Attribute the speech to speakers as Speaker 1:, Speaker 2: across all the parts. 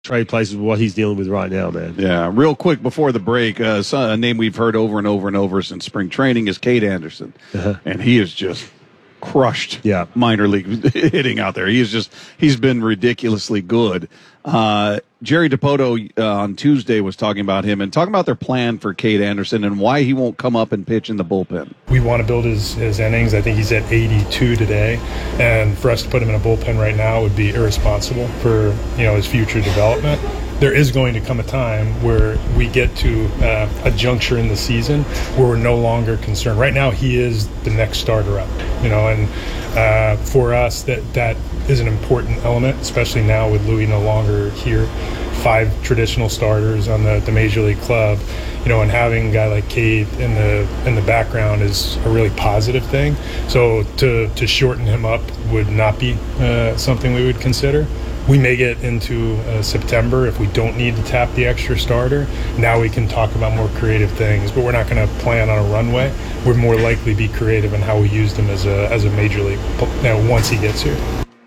Speaker 1: trade places with what he's dealing with right now, man.
Speaker 2: Yeah, real quick before the break, a name we've heard over and over and over since spring training is Cade Anderson. And he is just crushed minor league hitting out there. He's been ridiculously good. Jerry Dipoto on Tuesday was talking about him and talking about their plan for Cade Anderson and why he won't come up and pitch in the bullpen.
Speaker 3: We want to build his innings. I think he's at 82 today, and for us to put him in a bullpen right now would be irresponsible for his future development. There is going to come a time where we get to a juncture in the season where we're no longer concerned. Right now, he is the next starter up, and for us, that is an important element, especially now with Louis no longer here. 5 traditional starters on the Major League club, and having a guy like Cade in the background is a really positive thing. So to shorten him up would not be something we would consider. We may get into September if we don't need to tap the extra starter. Now we can talk about more creative things, but we're not going to plan on a runway. We're more likely be creative in how we use him as a major league once he gets here.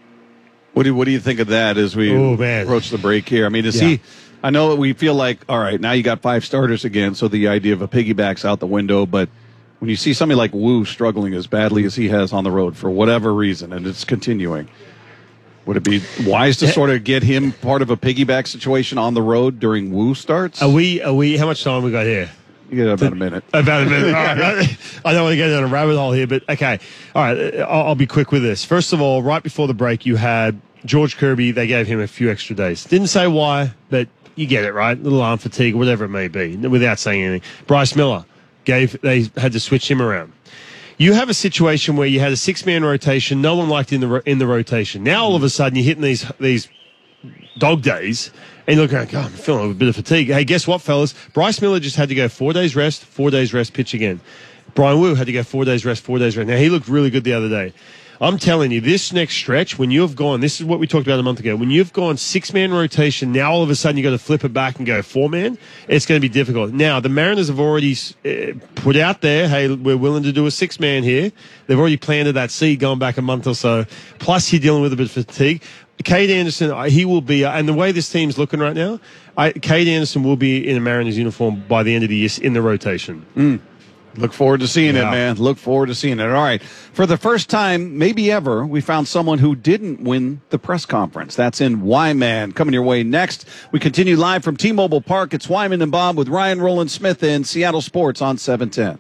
Speaker 2: What do you think of that as we approach the break here? I mean, I know we feel like, all right, now you got 5 starters again, so the idea of a piggyback's out the window, but when you see somebody like Wu struggling as badly as he has on the road for whatever reason, and it's continuing, would it be wise to sort of get him part of a piggyback situation on the road during Wu starts?
Speaker 1: Are we? How much time we got here?
Speaker 2: You got about a minute.
Speaker 1: About a minute. All right. I don't want to go down a rabbit hole here, but okay. All right. I'll be quick with this. First of all, right before the break, you had George Kirby. They gave him a few extra days. Didn't say why, but you get it, right? Little arm fatigue, whatever it may be, without saying anything. Bryce Miller, they had to switch him around. You have a situation where you had a 6-man rotation. No one liked in the rotation. Now all of a sudden you're hitting these dog days, and you're looking, I'm feeling a bit of fatigue. Hey, guess what, fellas? Bryce Miller just had to go 4 days rest, 4 days rest, pitch again. Brian Wu had to go 4 days rest, 4 days rest. Now, he looked really good the other day. I'm telling you, this next stretch, when you've gone, this is what we talked about a month ago, when you've gone 6-man rotation, now all of a sudden you've got to flip it back and go 4-man, it's going to be difficult. Now, the Mariners have already put out there, hey, we're willing to do a 6-man here. They've already planted that seed going back a month or so. Plus, you're dealing with a bit of fatigue. Cade Anderson, he will be, and the way this team's looking right now, Cade Anderson will be in a Mariners uniform by the end of the year in the rotation.
Speaker 2: Look forward to seeing it, man. Look forward to seeing it. All right. For the first time, maybe ever, we found someone who didn't win the press conference. That's in Wyman. Coming your way next. We continue live from T-Mobile Park. It's Wyman and Bob with Ryan Roland Smith in Seattle Sports on 710.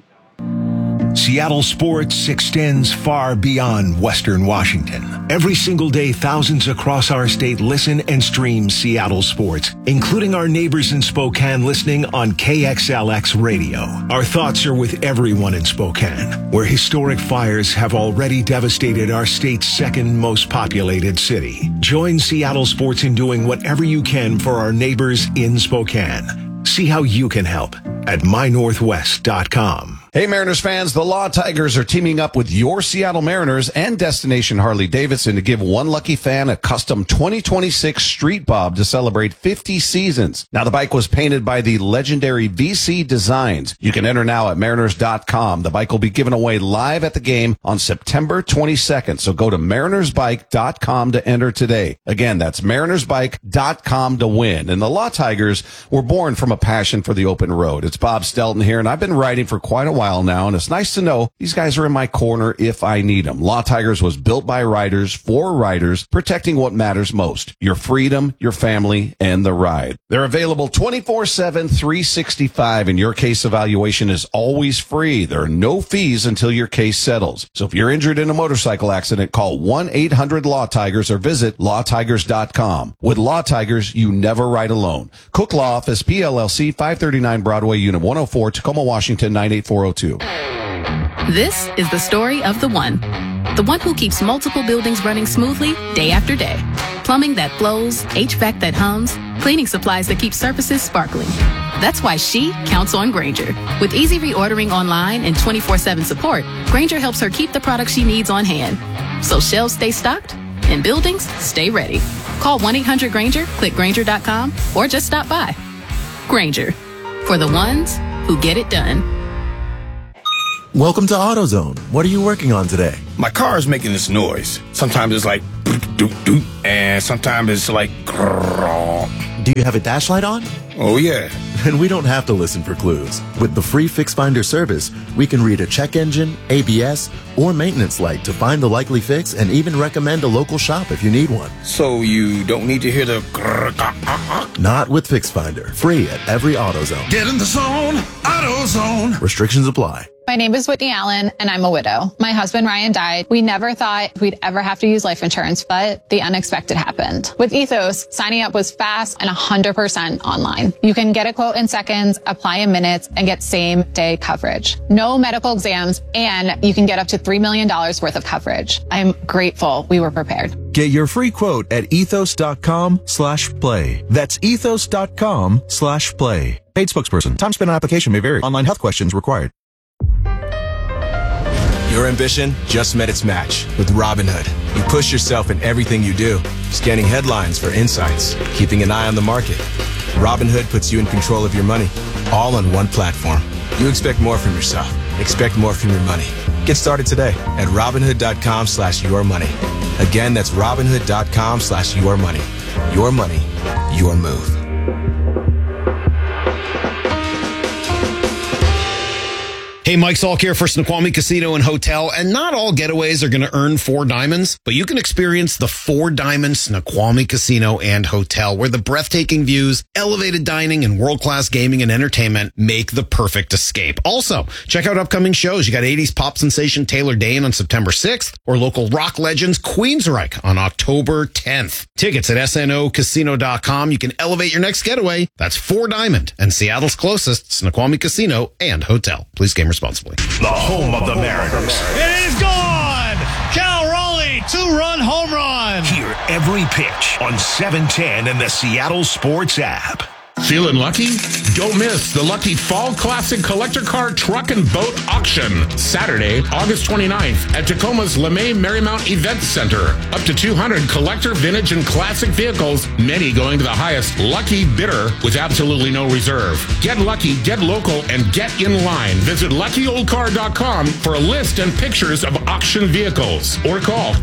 Speaker 4: Seattle Sports extends far beyond Western Washington. Every single day, thousands across our state listen and stream Seattle Sports, including our neighbors in Spokane listening on KXLX Radio. Our thoughts are with everyone in Spokane, where historic fires have already devastated our state's second most populated city. Join Seattle Sports in doing whatever you can for our neighbors in Spokane. See how you can help at mynorthwest.com.
Speaker 5: Hey, Mariners fans, the Law Tigers are teaming up with your Seattle Mariners and Destination Harley-Davidson to give one lucky fan a custom 2026 Street Bob to celebrate 50 seasons. Now, the bike was painted by the legendary VC Designs. You can enter now at mariners.com. The bike will be given away live at the game on September 22nd, so go to marinersbike.com to enter today. Again, that's marinersbike.com to win. And the Law Tigers were born from a passion for the open road. It's Bob Stelton here, and I've been riding for quite a while now, and it's nice to know these guys are in my corner if I need them. Law Tigers was built by riders for riders, protecting what matters most: your freedom, your family, and the ride. They're available 24/7, 365, and your case evaluation is always free. There are no fees until your case settles. So if you're injured in a motorcycle accident, call 1-800-LAW-TIGERS or visit lawtigers.com. With Law Tigers, you never ride alone. Cook Law Office, PLLC, 539 Broadway, Unit 104, Tacoma, Washington, 98402.
Speaker 6: This is the story of the one who keeps multiple buildings running smoothly day after day. Plumbing that flows, HVAC that hums, cleaning supplies that keep surfaces sparkling. That's why she counts on Grainger. With easy reordering online and 24/7 support, Grainger helps her keep the products she needs on hand, so shelves stay stocked and buildings stay ready. Call 1-800-GRAINGER, click Grainger.com, or just stop by. Grainger, for the ones who get it done.
Speaker 7: Welcome to AutoZone. What are you working on today?
Speaker 8: My car is making this noise. Sometimes it's like doot doot doot, and sometimes it's like grrr.
Speaker 7: Do you have a dash light on?
Speaker 8: Oh, yeah.
Speaker 7: And we don't have to listen for clues. With the free Fix Finder service, we can read a check engine, ABS, or maintenance light to find the likely fix and even recommend a local shop if you need one.
Speaker 8: So you don't need to hear the
Speaker 7: Not with Fix Finder. Free at every AutoZone.
Speaker 8: Get in the zone, AutoZone.
Speaker 7: Restrictions apply.
Speaker 9: My name is Whitney Allen, and I'm a widow. My husband, Ryan, died. We never thought we'd ever have to use life insurance, but the unexpected happened. With Ethos, signing up was fast and 100% online. You can get a quote in seconds, apply in minutes, and get same-day coverage. No medical exams, and you can get up to $3 million worth of coverage. I'm grateful we were prepared.
Speaker 10: Get your free quote at ethos.com/play. That's ethos.com/play. Paid spokesperson. Time spent on application may vary. Online health questions required.
Speaker 11: Your ambition just met its match with Robinhood. You push yourself in everything you do, scanning headlines for insights, keeping an eye on the market. Robinhood puts you in control of your money, all on one platform. You expect more from yourself. Expect more from your money. Get started today at Robinhood.com/yourmoney. Again, that's Robinhood.com/yourmoney. Your money, your move.
Speaker 12: Hey, Mike Salk here for Snoqualmie Casino and Hotel, and not all getaways are going to earn 4 diamonds, but you can experience the 4 Diamond Snoqualmie Casino and Hotel, where the breathtaking views, elevated dining, and world-class gaming and entertainment make the perfect escape. Also, check out upcoming shows. You got 80s pop sensation Taylor Dane on September 6th, or local rock legends Queensryche on October 10th. Tickets at snocasino.com. You can elevate your next getaway. That's 4 Diamond and Seattle's closest Snoqualmie Casino and Hotel. Please game responsibly.
Speaker 4: The home of the Mariners.
Speaker 13: It is gone! Cal Raleigh, 2-run home run!
Speaker 4: Hear every pitch on 710 and the Seattle Sports app.
Speaker 14: Feeling lucky? Don't miss the Lucky Fall Classic Collector Car Truck and Boat Auction, Saturday, August 29th at Tacoma's LeMay Marymount Event Center. Up to 200 collector, vintage, and classic vehicles, many going to the highest lucky bidder with absolutely no reserve. Get lucky, get local, and get in line. Visit LuckyOldCar.com for a list and pictures of auction vehicles. Or call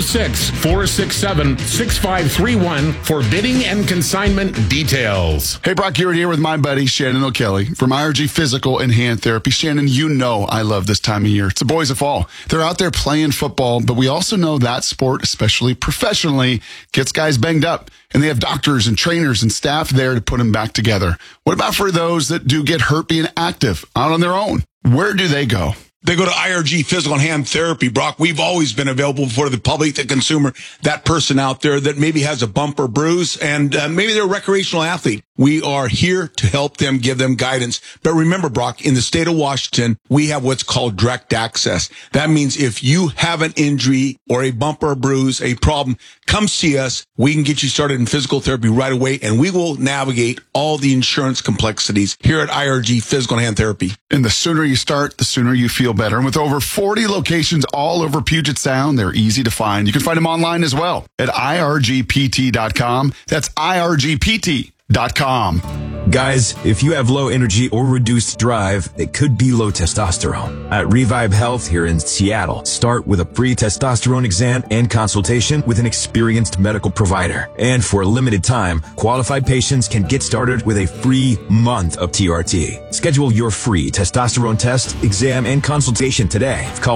Speaker 14: 206-467-6531 for bidding and consignment details.
Speaker 15: Hey, Brock Hewitt here with my buddy Shannon O'Kelly from IRG Physical and Hand Therapy. Shannon, you know I love this time of year. It's the boys of fall. They're out there playing football, but we also know that sport, especially professionally, gets guys banged up. And they have doctors and trainers and staff there to put them back together. What about for those that do get hurt being active out on their own? Where do they go?
Speaker 16: They go to IRG Physical and Hand Therapy, Brock. We've always been available for the public, the consumer, that person out there that maybe has a bump or bruise, and maybe they're a recreational athlete. We are here to help them, give them guidance. But remember, Brock, in the state of Washington, we have what's called direct access. That means if you have an injury or a bump or a bruise, a problem, come see us. We can get you started in physical therapy right away, and we will navigate all the insurance complexities here at IRG Physical and Hand Therapy.
Speaker 15: And the sooner you start, the sooner you feel better. And with over 40 locations all over Puget Sound, they're easy to find. You can find them online as well at irgpt.com. That's irgpt.com.
Speaker 17: Guys, if you have low energy or reduced drive, it could be low testosterone. At Revive Health here in Seattle, start with a free testosterone exam and consultation with an experienced medical provider. And for a limited time, qualified patients can get started with a free month of TRT. Schedule your free testosterone test, exam, and consultation today. Call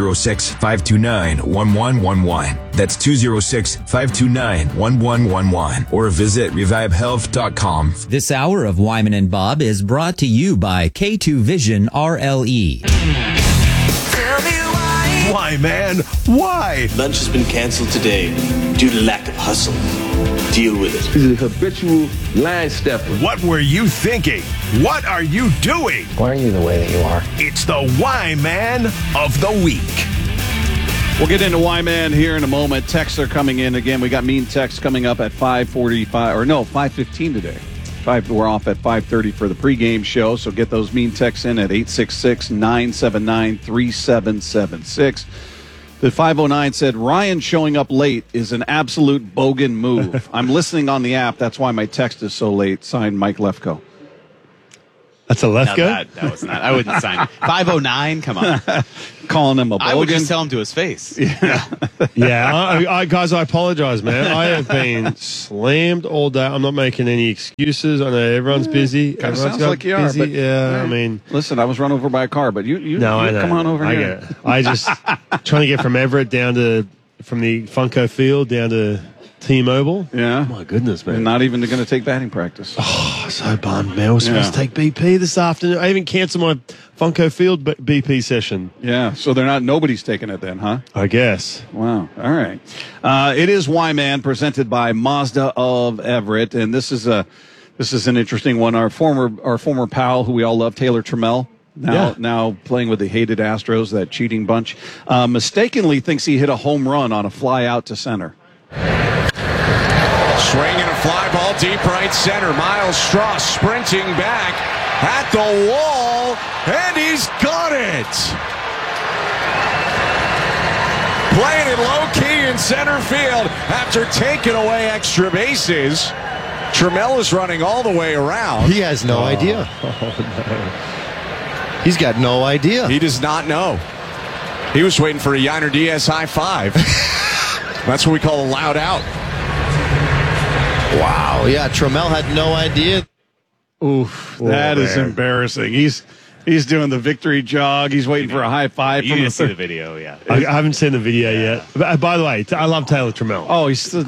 Speaker 17: 206-529-1111. That's 206-529-1111. Or visit revivehealth.com.
Speaker 18: This hour of Wyman and Bob is brought to you by K2 Vision RLE.
Speaker 4: Why, man? Why?
Speaker 19: Lunch has been canceled today due to lack of hustle. Deal with it.
Speaker 20: He's a habitual line stepper.
Speaker 4: What were you thinking? What are you doing?
Speaker 20: Why are you the way that you are?
Speaker 4: It's the Why Man of the Week.
Speaker 2: We'll get into Wyman here in a moment. Texts are coming in. Again, we got mean texts coming up at 5:15 today. We're off at 5:30 for the pregame show, so get those mean texts in at 866-979-3776. The 509 said, Ryan showing up late is an absolute bogan move. I'm listening on the app. That's why my text is so late. Signed, Mike Lefko.
Speaker 1: That's a Lefko?
Speaker 21: No, that was not. I wouldn't sign it. 509? Come on.
Speaker 2: Calling him a bogan.
Speaker 21: I would just tell him to his face.
Speaker 1: Yeah. Guys, I apologize, man. I have been slammed all day. I'm not making any excuses. I know everyone's busy.
Speaker 2: Sounds like you are. But,
Speaker 1: I mean.
Speaker 2: Listen, I was run over by a car, but you
Speaker 1: I know.
Speaker 2: come on over
Speaker 1: I
Speaker 2: here.
Speaker 1: Get it. I just trying to get from Everett from the Funko Field down to T-Mobile.
Speaker 2: Yeah.
Speaker 1: Oh, my goodness, man.
Speaker 2: And not even going to take batting practice.
Speaker 1: Oh, so bummed, man. I was supposed to take BP this afternoon. I even canceled my Funko Field BP session.
Speaker 2: Yeah, so nobody's taking it then, huh?
Speaker 1: I guess.
Speaker 2: Wow. All right. It is Y-Man, presented by Mazda of Everett, and this is an interesting one. Our former pal, who we all love, Taylor Trammell, now playing with the hated Astros, that cheating bunch, mistakenly thinks he hit a home run on a fly out to center.
Speaker 22: Swing and a fly ball deep right center. Miles Straw sprinting back at the wall, and he's got it. Playing it low key in center field after taking away extra bases. Trammell is running all the way around.
Speaker 23: He has no idea. He's got no idea.
Speaker 22: He does not know. He was waiting for a Yainer Diaz high five. That's what we call a loud out.
Speaker 23: Wow. Yeah, Trammell had no idea.
Speaker 2: Oof, that is embarrassing. He's doing the victory jog. He's waiting for a high five.
Speaker 21: You didn't see the video, yeah.
Speaker 1: I haven't seen the video yet. But, by the way, I love Taylor Trammell.
Speaker 2: Oh, he's the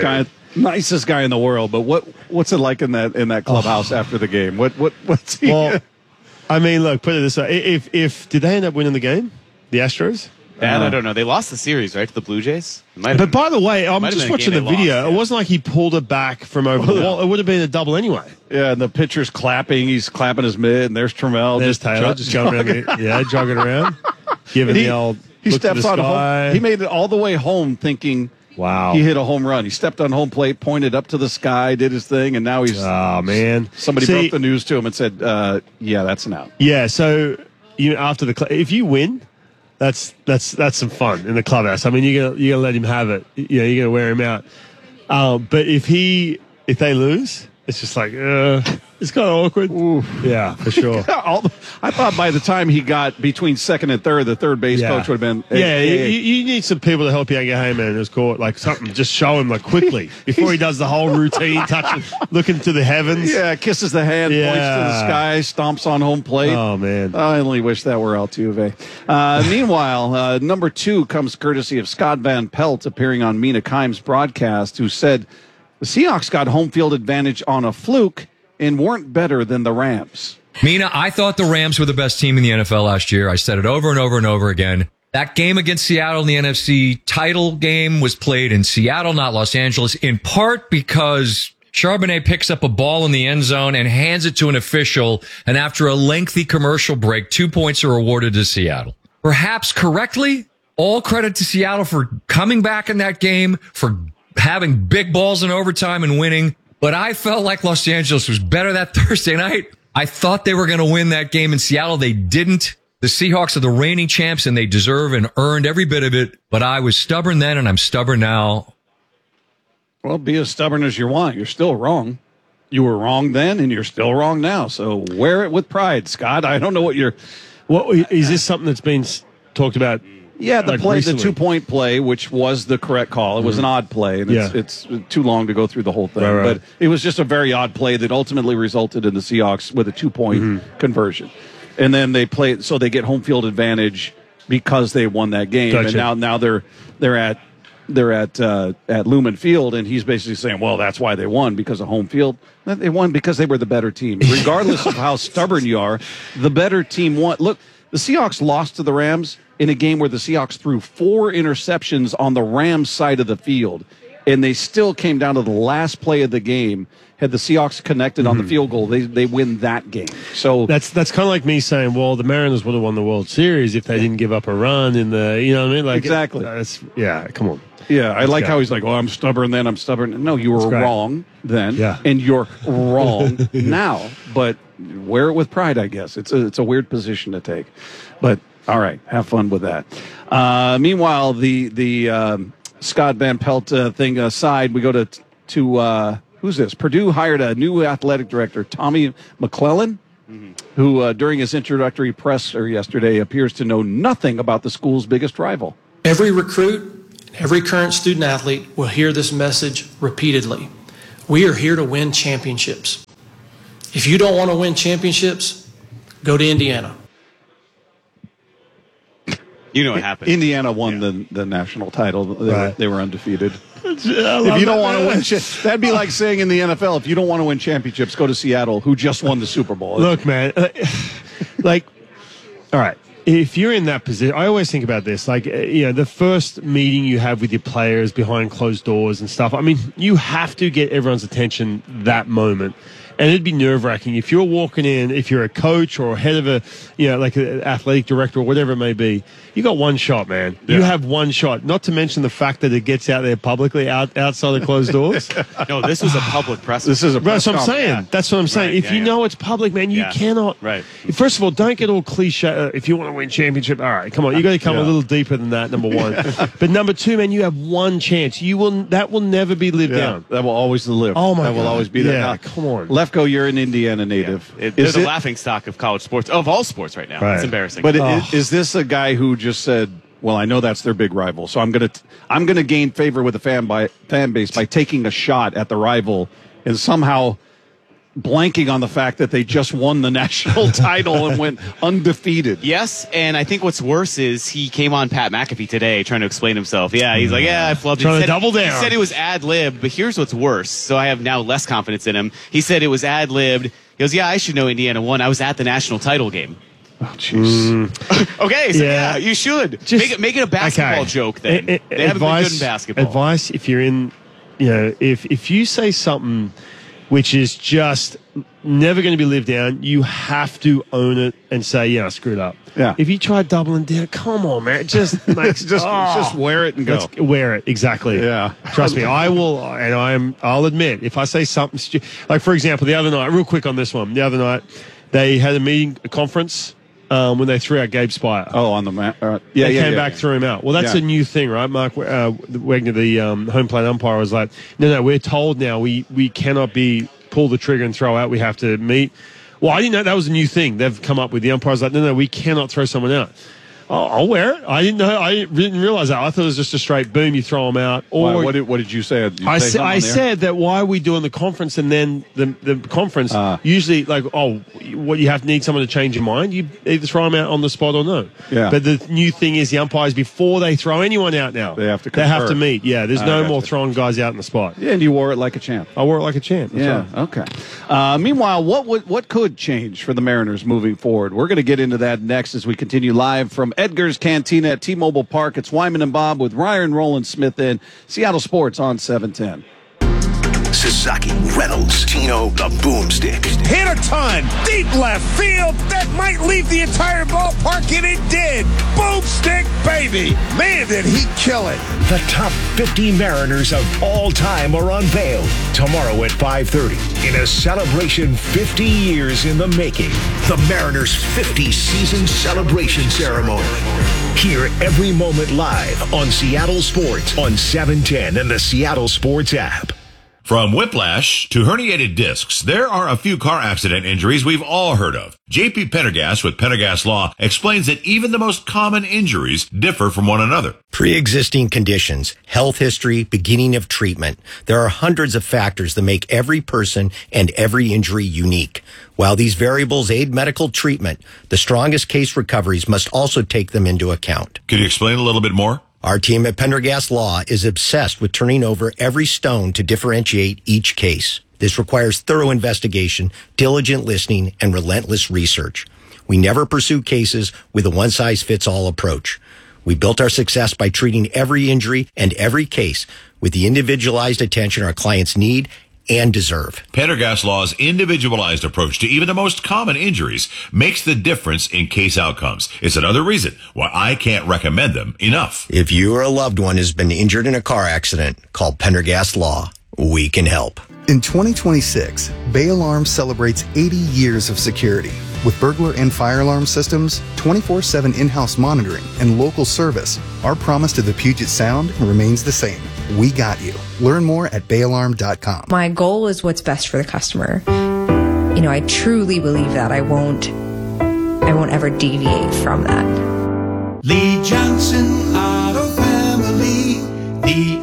Speaker 2: nicest guy in the world. But what's it like in that clubhouse after the game? What's he?
Speaker 1: Well, I mean, look, put it this way: if did they end up winning the game, the Astros?
Speaker 21: I don't know. They lost the series, right, to the Blue Jays?
Speaker 1: But by the way, I'm just watching the video. Lost, It wasn't like he pulled it back from over the wall. It would have been a double anyway.
Speaker 2: Yeah, and the pitcher's clapping. He's clapping his mid, and there's Trammell.
Speaker 1: There's Taylor just going around. Jogging around. Giving the old
Speaker 2: He
Speaker 1: look
Speaker 2: steps
Speaker 1: to the
Speaker 2: on
Speaker 1: sky.
Speaker 2: home. He made it all the way home thinking,
Speaker 1: wow,
Speaker 2: he hit a home run. He stepped on home plate, pointed up to the sky, did his thing, and now he's...
Speaker 1: Oh, man.
Speaker 2: Somebody broke the news to him and said, yeah, that's an out.
Speaker 1: Yeah, so after if you win... That's some fun in the clubhouse. I mean, you're gonna let him have it. You're gonna wear him out. But if they lose, it's just like it's kind of awkward. Ooh. Yeah, for sure.
Speaker 2: I thought by the time he got between second and third, the third base coach would have been.
Speaker 1: You need some people to help you out get home, man. In his court, like something. Just show him quickly before he does the whole routine, touching, looking to the heavens.
Speaker 2: Yeah, kisses the hand, points to the sky, stomps on home plate.
Speaker 1: Oh man,
Speaker 2: I only wish that were Altuve. Meanwhile, number 2 comes courtesy of Scott Van Pelt, appearing on Mina Kimes' broadcast, who said the Seahawks got home field advantage on a fluke and weren't better than the Rams.
Speaker 24: Mina, I thought the Rams were the best team in the NFL last year. I said it over and over and over again. That game against Seattle in the NFC title game was played in Seattle, not Los Angeles, in part because Charbonnet picks up a ball in the end zone and hands it to an official, and after a lengthy commercial break, 2 points are awarded to Seattle. Perhaps correctly, all credit to Seattle for coming back in that game, for having big balls in overtime and winning. But I felt like Los Angeles was better that Thursday night. I thought they were going to win that game in Seattle. They didn't. The Seahawks are the reigning champs, and they deserve and earned every bit of it. But I was stubborn then, and I'm stubborn now.
Speaker 2: Well, be as stubborn as you want. You're still wrong. You were wrong then, and you're still wrong now. So wear it with pride, Scott. I don't know what you're...
Speaker 1: What is this something that's been talked about?
Speaker 2: Yeah, the play, recently? The 2-point play, which was the correct call. It was an odd play, and it's too long to go through the whole thing. Right. But it was just a very odd play that ultimately resulted in the Seahawks with a 2-point conversion. And then they play, so they get home field advantage because they won that game. Gotcha. And now they're at Lumen Field, and he's basically saying, well, that's why they won, because of home field. They won because they were the better team. Regardless of how stubborn you are, the better team won. Look, the Seahawks lost to the Rams in a game where the Seahawks threw 4 interceptions on the Rams side of the field, and they still came down to the last play of the game. Had the Seahawks connected on the field goal, they win that game. So
Speaker 1: that's kind of like me saying, well, the Mariners would have won the World Series if they didn't give up a run in the, you know what I mean? Like
Speaker 2: exactly.
Speaker 1: Come on.
Speaker 2: Yeah, I like how he's like, I'm stubborn then, I'm stubborn. No, you were wrong then, and you're wrong now. But wear it with pride, I guess. It's a weird position to take. But all right, have fun with that. Meanwhile, the Scott Van Pelt thing aside, we go to who's this? Purdue hired a new athletic director, Tommy McClellan. who during his introductory presser yesterday appears to know nothing about the school's biggest rival.
Speaker 3: Every recruit, every current student athlete will hear this message repeatedly. We are here to win championships. If you don't want to win championships, go to Indiana.
Speaker 21: You know what happened.
Speaker 2: Indiana won the national title. They were undefeated.
Speaker 1: If
Speaker 2: you don't want to win, that'd be like saying in the NFL, if you don't want to win championships, go to Seattle, who just won the Super Bowl.
Speaker 1: Look, man, like, all right. If you're in that position, I always think about this, like, the first meeting you have with your players behind closed doors and stuff. I mean, you have to get everyone's attention that moment. And it'd be nerve-wracking if you're walking in, if you're a coach or head of like an athletic director or whatever it may be. You got one shot, man. Yeah. You have one shot. Not to mention the fact that it gets out there publicly, outside the closed doors.
Speaker 21: No, this was a public press.
Speaker 2: This is a press.
Speaker 1: That's what I'm saying. Yeah. That's what I'm saying.
Speaker 21: Right.
Speaker 1: If you know it's public, man, you cannot.
Speaker 21: Right.
Speaker 1: First of all, don't get all cliche. If you want to win championship, all right, come on. You got to come a little deeper than that. Number one, but number two, man, you have one chance. That will never be lived down.
Speaker 2: That will always live.
Speaker 1: Oh my God.
Speaker 2: That will always be there.
Speaker 1: Yeah, come on.
Speaker 2: Lefko, you're an Indiana native.
Speaker 21: Yeah. They're the laughing stock of college sports, of all sports right now.
Speaker 1: Right.
Speaker 21: It's embarrassing.
Speaker 2: But is this a guy who just said, well, I know that's their big rival, so I'm gonna gain favor with the fan base by taking a shot at the rival and somehow blanking on the fact that they just won the national title and went undefeated.
Speaker 21: Yes, and I think what's worse is he came on Pat McAfee today trying to explain himself. Yeah, he's like, I flubbed it.
Speaker 1: Trying to double down.
Speaker 21: He said it was ad-lib, but here's what's worse. So I have now less confidence in him. He said it was ad-libbed. He goes, yeah, I should know Indiana won. I was at the national title game.
Speaker 2: Oh, jeez.
Speaker 21: Okay, so yeah, you should. Just make it a basketball joke then. They haven't been good in basketball.
Speaker 1: Advice, if you're in, if you say something which is just never going to be lived down, you have to own it and say, yeah, I screwed up.
Speaker 2: Yeah.
Speaker 1: If you try doubling down, come on, man. It just makes
Speaker 2: just wear it and go.
Speaker 1: Wear it, exactly.
Speaker 2: Yeah.
Speaker 1: Trust me, I will, and I'll admit, if I say something like, for example, the other night, real quick on this one, the other night, they had a conference when they threw out Gabe Spire.
Speaker 2: Oh, on the mat.
Speaker 1: They came back, threw him out. Well, that's a new thing, right? Mark Wegner, the home plate umpire, was like, no, we're told now we cannot pull the trigger and throw out. We have to meet. Well, I didn't know that was a new thing they've come up with. The umpire's like, no, we cannot throw someone out. I'll wear it. I didn't know. I didn't realize that. I thought it was just a straight boom. You throw them out. Or
Speaker 2: what did you say?
Speaker 1: I said that why are we doing the conference and then the conference usually like what you need someone to change your mind. You either throw them out on the spot or no.
Speaker 2: Yeah.
Speaker 1: But the new thing is the umpires before they throw anyone out now
Speaker 2: they have to
Speaker 1: meet. Yeah. There's no more throwing guys out in the spot.
Speaker 2: Yeah, and you wore it like a champ.
Speaker 1: I wore it like a champ.
Speaker 2: That's right. Okay. Meanwhile, what could change for the Mariners moving forward? We're going to get into that next as we continue live from Edgar's Cantina at T-Mobile Park. It's Wyman and Bob with Ryan Roland Smith in Seattle Sports on 710.
Speaker 4: Sasaki, Reynolds, Tino, the boomstick.
Speaker 5: Hit a ton, deep left field. That might leave the entire ballpark, and it did. Boomstick, baby. Man, did he kill it.
Speaker 4: The top 50 Mariners of all time are unveiled tomorrow at 5:30 in a celebration 50 years in the making. The Mariners' 50 season celebration ceremony. Hear every moment live on Seattle Sports on 710 and the Seattle Sports app.
Speaker 6: From whiplash to herniated discs, there are a few car accident injuries we've all heard of. JP Pendergast with Pendergast Law explains that even the most common injuries differ from one another.
Speaker 8: Pre-existing conditions, health history, beginning of treatment. There are hundreds of factors that make every person and every injury unique. While these variables aid medical treatment, the strongest case recoveries must also take them into account.
Speaker 6: Could you explain a little bit more?
Speaker 8: Our team at Pendergast Law is obsessed with turning over every stone to differentiate each case. This requires thorough investigation, diligent listening, and relentless research. We never pursue cases with a one-size-fits-all approach. We built our success by treating every injury and every case with the individualized attention our clients need and deserve.
Speaker 6: Pendergast Law's individualized approach to even the most common injuries makes the difference in case outcomes. It's another reason why I can't recommend them enough.
Speaker 8: If you or a loved one has been injured in a car accident, call Pendergast Law. We can help.
Speaker 25: In 2026, Bay Alarm celebrates 80 years of security. With burglar and fire alarm systems, 24/7 in-house monitoring, and local service, our promise to the Puget Sound remains the same. We got you. Learn more at bayalarm.com.
Speaker 26: My goal is what's best for the customer. I truly believe that. I won't
Speaker 7: I won't ever deviate from that.
Speaker 9: Lee Johnson Auto Family, the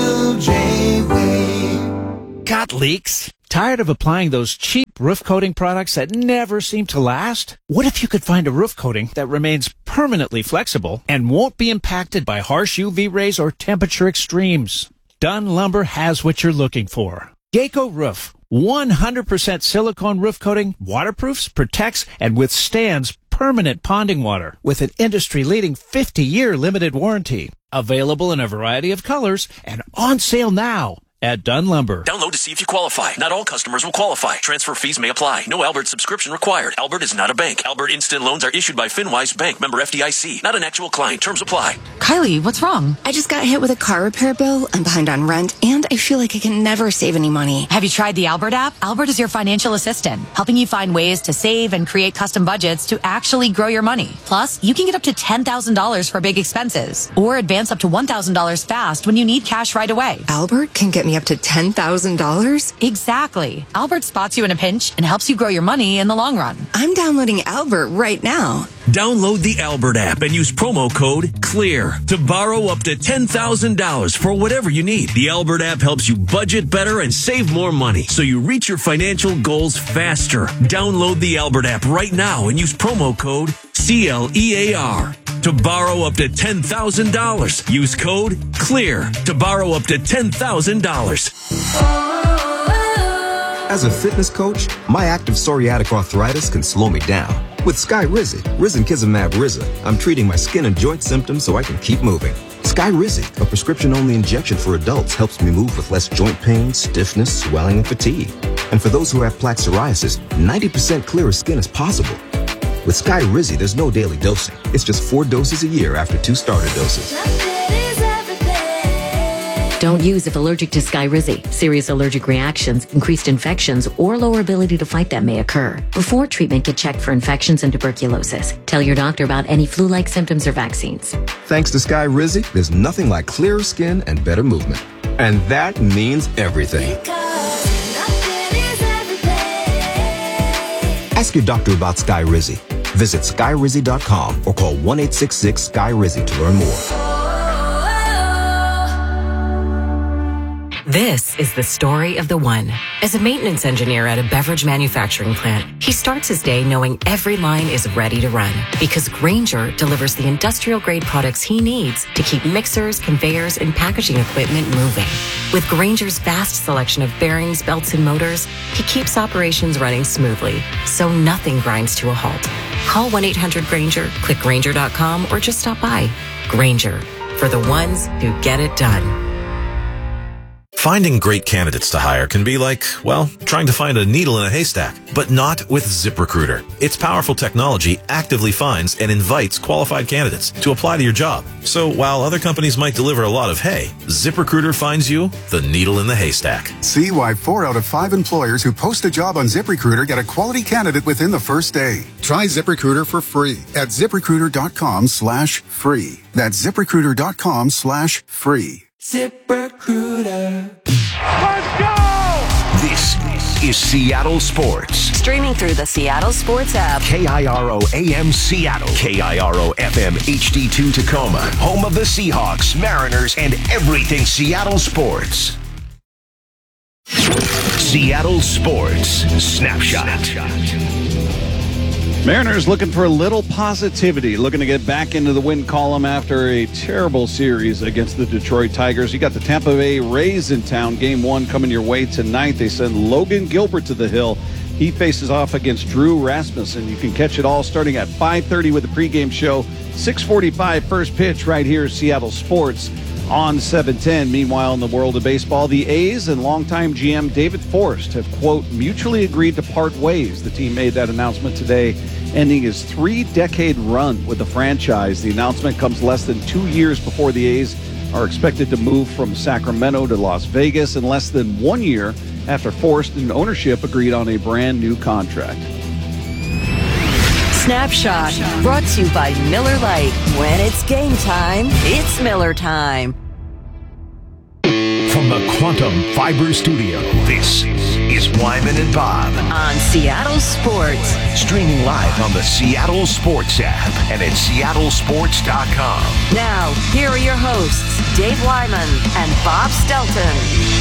Speaker 9: LJ way.
Speaker 10: Got leaks? Tired of applying those cheap roof coating products that never seem to last? What if you could find a roof coating that remains permanently flexible and won't be impacted by harsh UV rays or temperature extremes? Dunn Lumber has what you're looking for. Geico Roof. 100% silicone roof coating, waterproofs, protects, and withstands permanent ponding water with an industry-leading 50-year limited warranty. Available in a variety of colors and on sale now at Dunn Lumber.
Speaker 11: Download to see if you qualify. Not all customers will qualify. Transfer fees may apply. No Albert subscription required. Albert is not a bank. Albert Instant Loans are issued by FinWise Bank, member FDIC. Not an actual client. Terms apply.
Speaker 12: Kylie, what's wrong? I just got hit with a car repair bill. I'm behind on rent, and I feel like I can never save any money.
Speaker 26: Have you tried the Albert app? Albert is your financial assistant, helping you find ways to save and create custom budgets to actually grow your money. Plus, you can get up to $10,000 for big expenses, or advance up to $1,000 fast when you need cash right away.
Speaker 12: Albert can get me up to $10,000?
Speaker 26: Exactly. Albert spots you in a pinch and helps you grow your money in the long run.
Speaker 12: I'm downloading Albert right now.
Speaker 11: Download the Albert app and use promo code CLEAR to borrow up to $10,000 for whatever you need. The Albert app helps you budget better and save more money so you reach your financial goals faster. Download the Albert app right now and use promo code CLEAR to borrow up to $10,000. Use code CLEAR to borrow up to $10,000.
Speaker 27: As a fitness coach, my active psoriatic arthritis can slow me down. With Skyrizi, risankizumab Riza, I'm treating my skin and joint symptoms so I can keep moving. Skyrizi, a prescription-only injection for adults, helps me move with less joint pain, stiffness, swelling, and fatigue. And for those who have plaque psoriasis, 90% clearer skin is possible. With Skyrizi, there's no daily dosing. It's just 4 doses a year after 2 starter doses.
Speaker 28: Don't use if allergic to Skyrizi. Serious allergic reactions, increased infections, or lower ability to fight them may occur. Before treatment, get checked for infections and tuberculosis. Tell your doctor about any flu-like symptoms or vaccines.
Speaker 27: Thanks to Skyrizi, there's nothing like clearer skin and better movement. And that means everything. Ask your doctor about Skyrizi. Visit Skyrizi.com or call 1-866-SKY-RIZI to learn more.
Speaker 29: This is the story of the one. As a maintenance engineer at a beverage manufacturing plant, he starts his day knowing every line is ready to run because Grainger delivers the industrial-grade products he needs to keep mixers, conveyors, and packaging equipment moving. With Grainger's vast selection of bearings, belts, and motors, he keeps operations running smoothly, so nothing grinds to a halt. Call 1-800-GRAINGER, click Grainger.com, or just stop by. Grainger, for the ones who get it done.
Speaker 30: Finding great candidates to hire can be like, well, trying to find a needle in a haystack, but not with ZipRecruiter. Its powerful technology actively finds and invites qualified candidates to apply to your job. So while other companies might deliver a lot of hay, ZipRecruiter finds you the needle in the haystack.
Speaker 31: See why 4 out of 5 employers who post a job on ZipRecruiter get a quality candidate within the first day. Try ZipRecruiter for free at ZipRecruiter.com/free. That's ZipRecruiter.com/free.
Speaker 9: ZipRecruiter.
Speaker 4: Let's go! This is Seattle Sports.
Speaker 28: Streaming through the Seattle Sports app.
Speaker 4: KIRO AM Seattle. KIRO FM HD2 Tacoma. Home of the Seahawks, Mariners, and everything Seattle sports. Seattle Sports Snapshot.
Speaker 2: Mariners looking for a little positivity, looking to get back into the win column after a terrible series against the Detroit Tigers. You got the Tampa Bay Rays in town. Game 1 coming your way tonight. They send Logan Gilbert to the hill. He faces off against Drew Rasmussen. You can catch it all starting at 5:30 with the pregame show. 6:45 first pitch right here, Seattle Sports on 710. Meanwhile, in the world of baseball, the A's and longtime GM David Forst have, quote, mutually agreed to part ways. The team made that announcement today, ending his 3-decade run with the franchise. The announcement comes less than 2 years before the A's are expected to move from Sacramento to Las Vegas, and less than 1 year after Forst and ownership agreed on a brand new contract.
Speaker 28: Snapshot, brought to you by Miller Lite. When it's game time, it's Miller time.
Speaker 4: From the Quantum Fiber Studio, this is Wyman and Bob
Speaker 13: on Seattle Sports.
Speaker 4: Streaming live on the Seattle Sports app and at seattlesports.com.
Speaker 13: Now, here are your hosts, Dave Wyman and Bob Stelton.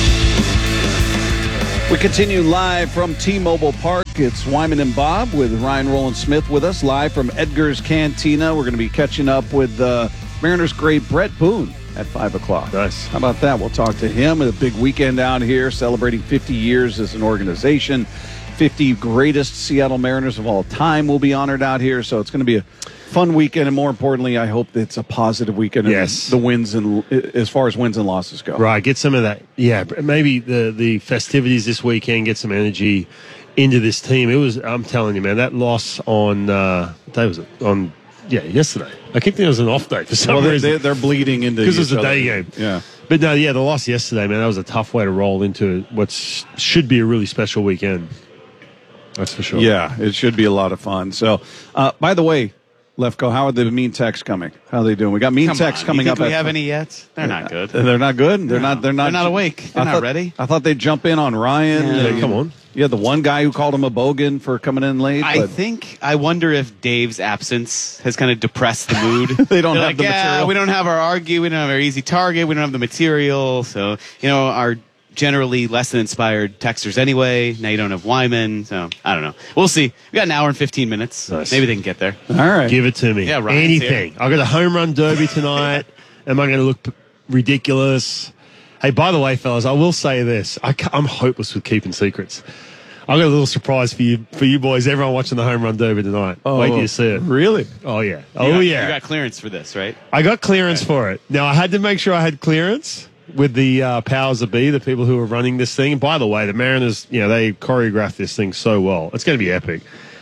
Speaker 2: We continue live from T-Mobile Park. It's Wyman and Bob with Ryan Roland Smith with us live from Edgar's Cantina. We're going to be catching up with Mariners great Brett Boone at 5 o'clock.
Speaker 1: Nice.
Speaker 2: How about that? We'll talk to him. A big weekend out here celebrating 50 years as an organization. 50 greatest Seattle Mariners of all time will be honored out here. So it's going to be a fun weekend. And more importantly, I hope it's a positive weekend.
Speaker 1: Yes.
Speaker 2: The wins and as far as wins and losses go.
Speaker 1: Right. Get some of that. Yeah. Maybe the festivities this weekend, get some energy into this team. I'm telling you, man, that loss on, what day was it? Yesterday. I keep thinking it was an off day for some reason.
Speaker 2: They're bleeding into
Speaker 1: because it was a day game.
Speaker 2: Yeah.
Speaker 1: But no, the loss yesterday, man, that was a tough way to roll into what should be a really special weekend. That's for sure.
Speaker 2: Yeah, it should be a lot of fun. So, by the way, Lefko, how are the mean techs coming? How are they doing? We got mean techs coming up.
Speaker 21: Do we have any yet? They're not good.
Speaker 2: They're not good? They're not
Speaker 21: awake. They're not ready.
Speaker 2: I thought they'd jump in on Ryan.
Speaker 1: Yeah, come on.
Speaker 2: Yeah, the one guy who called him a bogan for coming in late.
Speaker 21: I wonder if Dave's absence has kind of depressed the mood.
Speaker 2: They don't have the material.
Speaker 21: We don't have our argue. We don't have our easy target. We don't have the material. So, our generally less than inspired texters anyway. Now you don't have Wyman. So, I don't know. We'll see. We got an hour and 15 minutes.
Speaker 1: Nice.
Speaker 21: Maybe they can get there.
Speaker 2: All right.
Speaker 1: Give it to me.
Speaker 21: Yeah, Ryan's
Speaker 1: anything. I got a home run derby tonight. Am I going to look ridiculous? Hey, by the way, fellas, I will say this. I'm hopeless with keeping secrets. I got a little surprise for you boys. Everyone watching the home run derby tonight.
Speaker 2: Oh,
Speaker 1: wait till you see it.
Speaker 2: Really?
Speaker 1: Oh, yeah.
Speaker 21: You got clearance for this, right?
Speaker 1: I got clearance for it. Now, I had to make sure I had clearance with the powers that be, the people who are running this thing. And by the way, the Mariners, they choreographed this thing so well. It's going to be epic.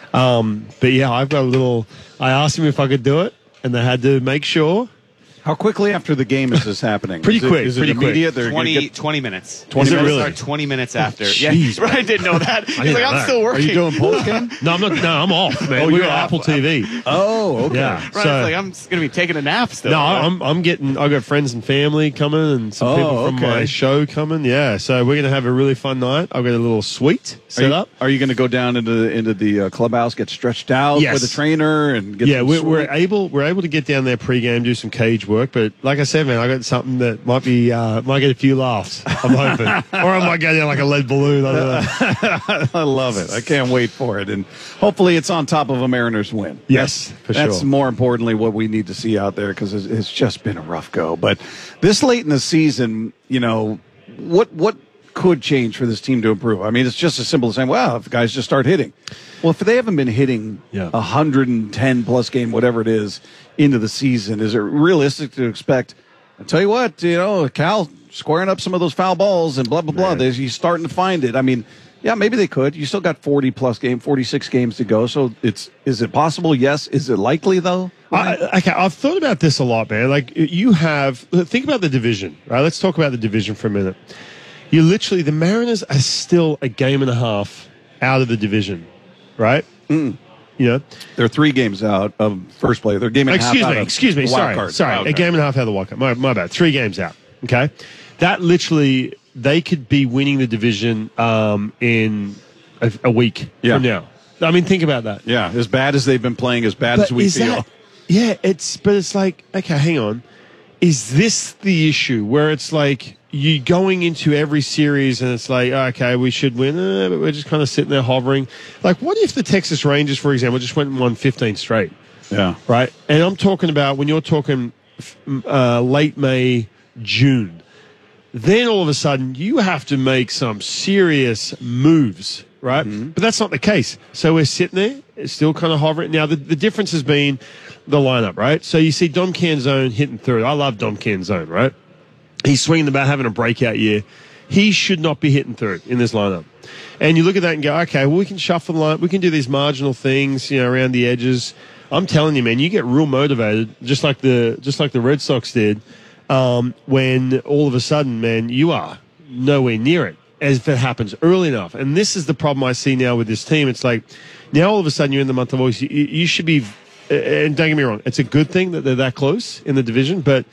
Speaker 1: But yeah, I've got I asked them if I could do it, and they had to make sure.
Speaker 2: How quickly after the game is this happening?
Speaker 1: Pretty quick.
Speaker 2: Is it immediate?
Speaker 21: 20 minutes.
Speaker 2: 20
Speaker 21: minutes.
Speaker 2: Really?
Speaker 21: Start 20 minutes after.
Speaker 1: Jeez,
Speaker 21: yeah, Ryan didn't know that. He's like, I'm still working.
Speaker 2: Are you doing post game?
Speaker 1: No, I'm not. No, I'm off, man. We're on Apple TV.
Speaker 2: Oh, okay.
Speaker 1: Yeah.
Speaker 21: Ryan's like, I'm going to be taking a nap still.
Speaker 1: No, I'm getting. I got friends and family coming, and some people from my show coming. Yeah, so we're going to have a really fun night. I've got a little suite set up.
Speaker 2: Are you going to go down into the clubhouse, get stretched out with a trainer, and get?
Speaker 1: Yeah, we're able to get down there pregame, do some cage work, but like I said, man, I got something that might get a few laughs. I'm hoping, or I might go down like a lead balloon. I don't know.
Speaker 2: I love it. I can't wait for it, and hopefully it's on top of a Mariners win.
Speaker 1: Yes, for sure.
Speaker 2: That's more importantly what we need to see out there because it's just been a rough go. But this late in the season, what could change for this team to improve? I mean, it's just as simple as saying, well, if guys just start hitting. Well, if they haven't been hitting 110 plus game, whatever it is, into the season, is it realistic to expect? I tell you what, Cal squaring up some of those foul balls and blah, blah, blah. He's starting to find it. I mean, yeah, maybe they could. You still got 46 games to go. So is it possible? Yes. Is it likely though?
Speaker 1: I've thought about this a lot, man. Like think about the division, right? Let's talk about the division for a minute. The Mariners are still a game and a half out of the division, right?
Speaker 2: Mm. They're 3 games out of first place. They're a game and a half out
Speaker 1: Excuse me. Sorry. A game and a half out of the wild card. My bad. 3 games out. Okay. That literally, they could be winning the division in a week from now. I mean, think about that.
Speaker 2: Yeah. As bad as they've been playing, as bad as we feel.
Speaker 1: It's like, okay, hang on. Is this the issue where it's like you going into every series and it's like, okay, we should win, but we're just kind of sitting there hovering. Like, what if the Texas Rangers, for example, just went and won 15 straight?
Speaker 2: Yeah.
Speaker 1: Right? And I'm talking about when you're talking late May, June, then all of a sudden you have to make some serious moves, right? Mm-hmm. But that's not the case. So we're sitting there, it's still kind of hovering. Now, the difference has been the lineup, right? So you see Dom Canzone hitting third. I love Dom Canzone, right? He's swinging the bat, having a breakout year. He should not be hitting third in this lineup. And you look at that and go, okay, well, we can shuffle the line. We can do these marginal things, around the edges. I'm telling you, man, you get real motivated, just like the Red Sox did, when all of a sudden, man, you are nowhere near it, as if it happens early enough. And this is the problem I see now with this team. It's like, now all of a sudden you're in the month of August. You should be, and don't get me wrong, it's a good thing that they're that close in the division, but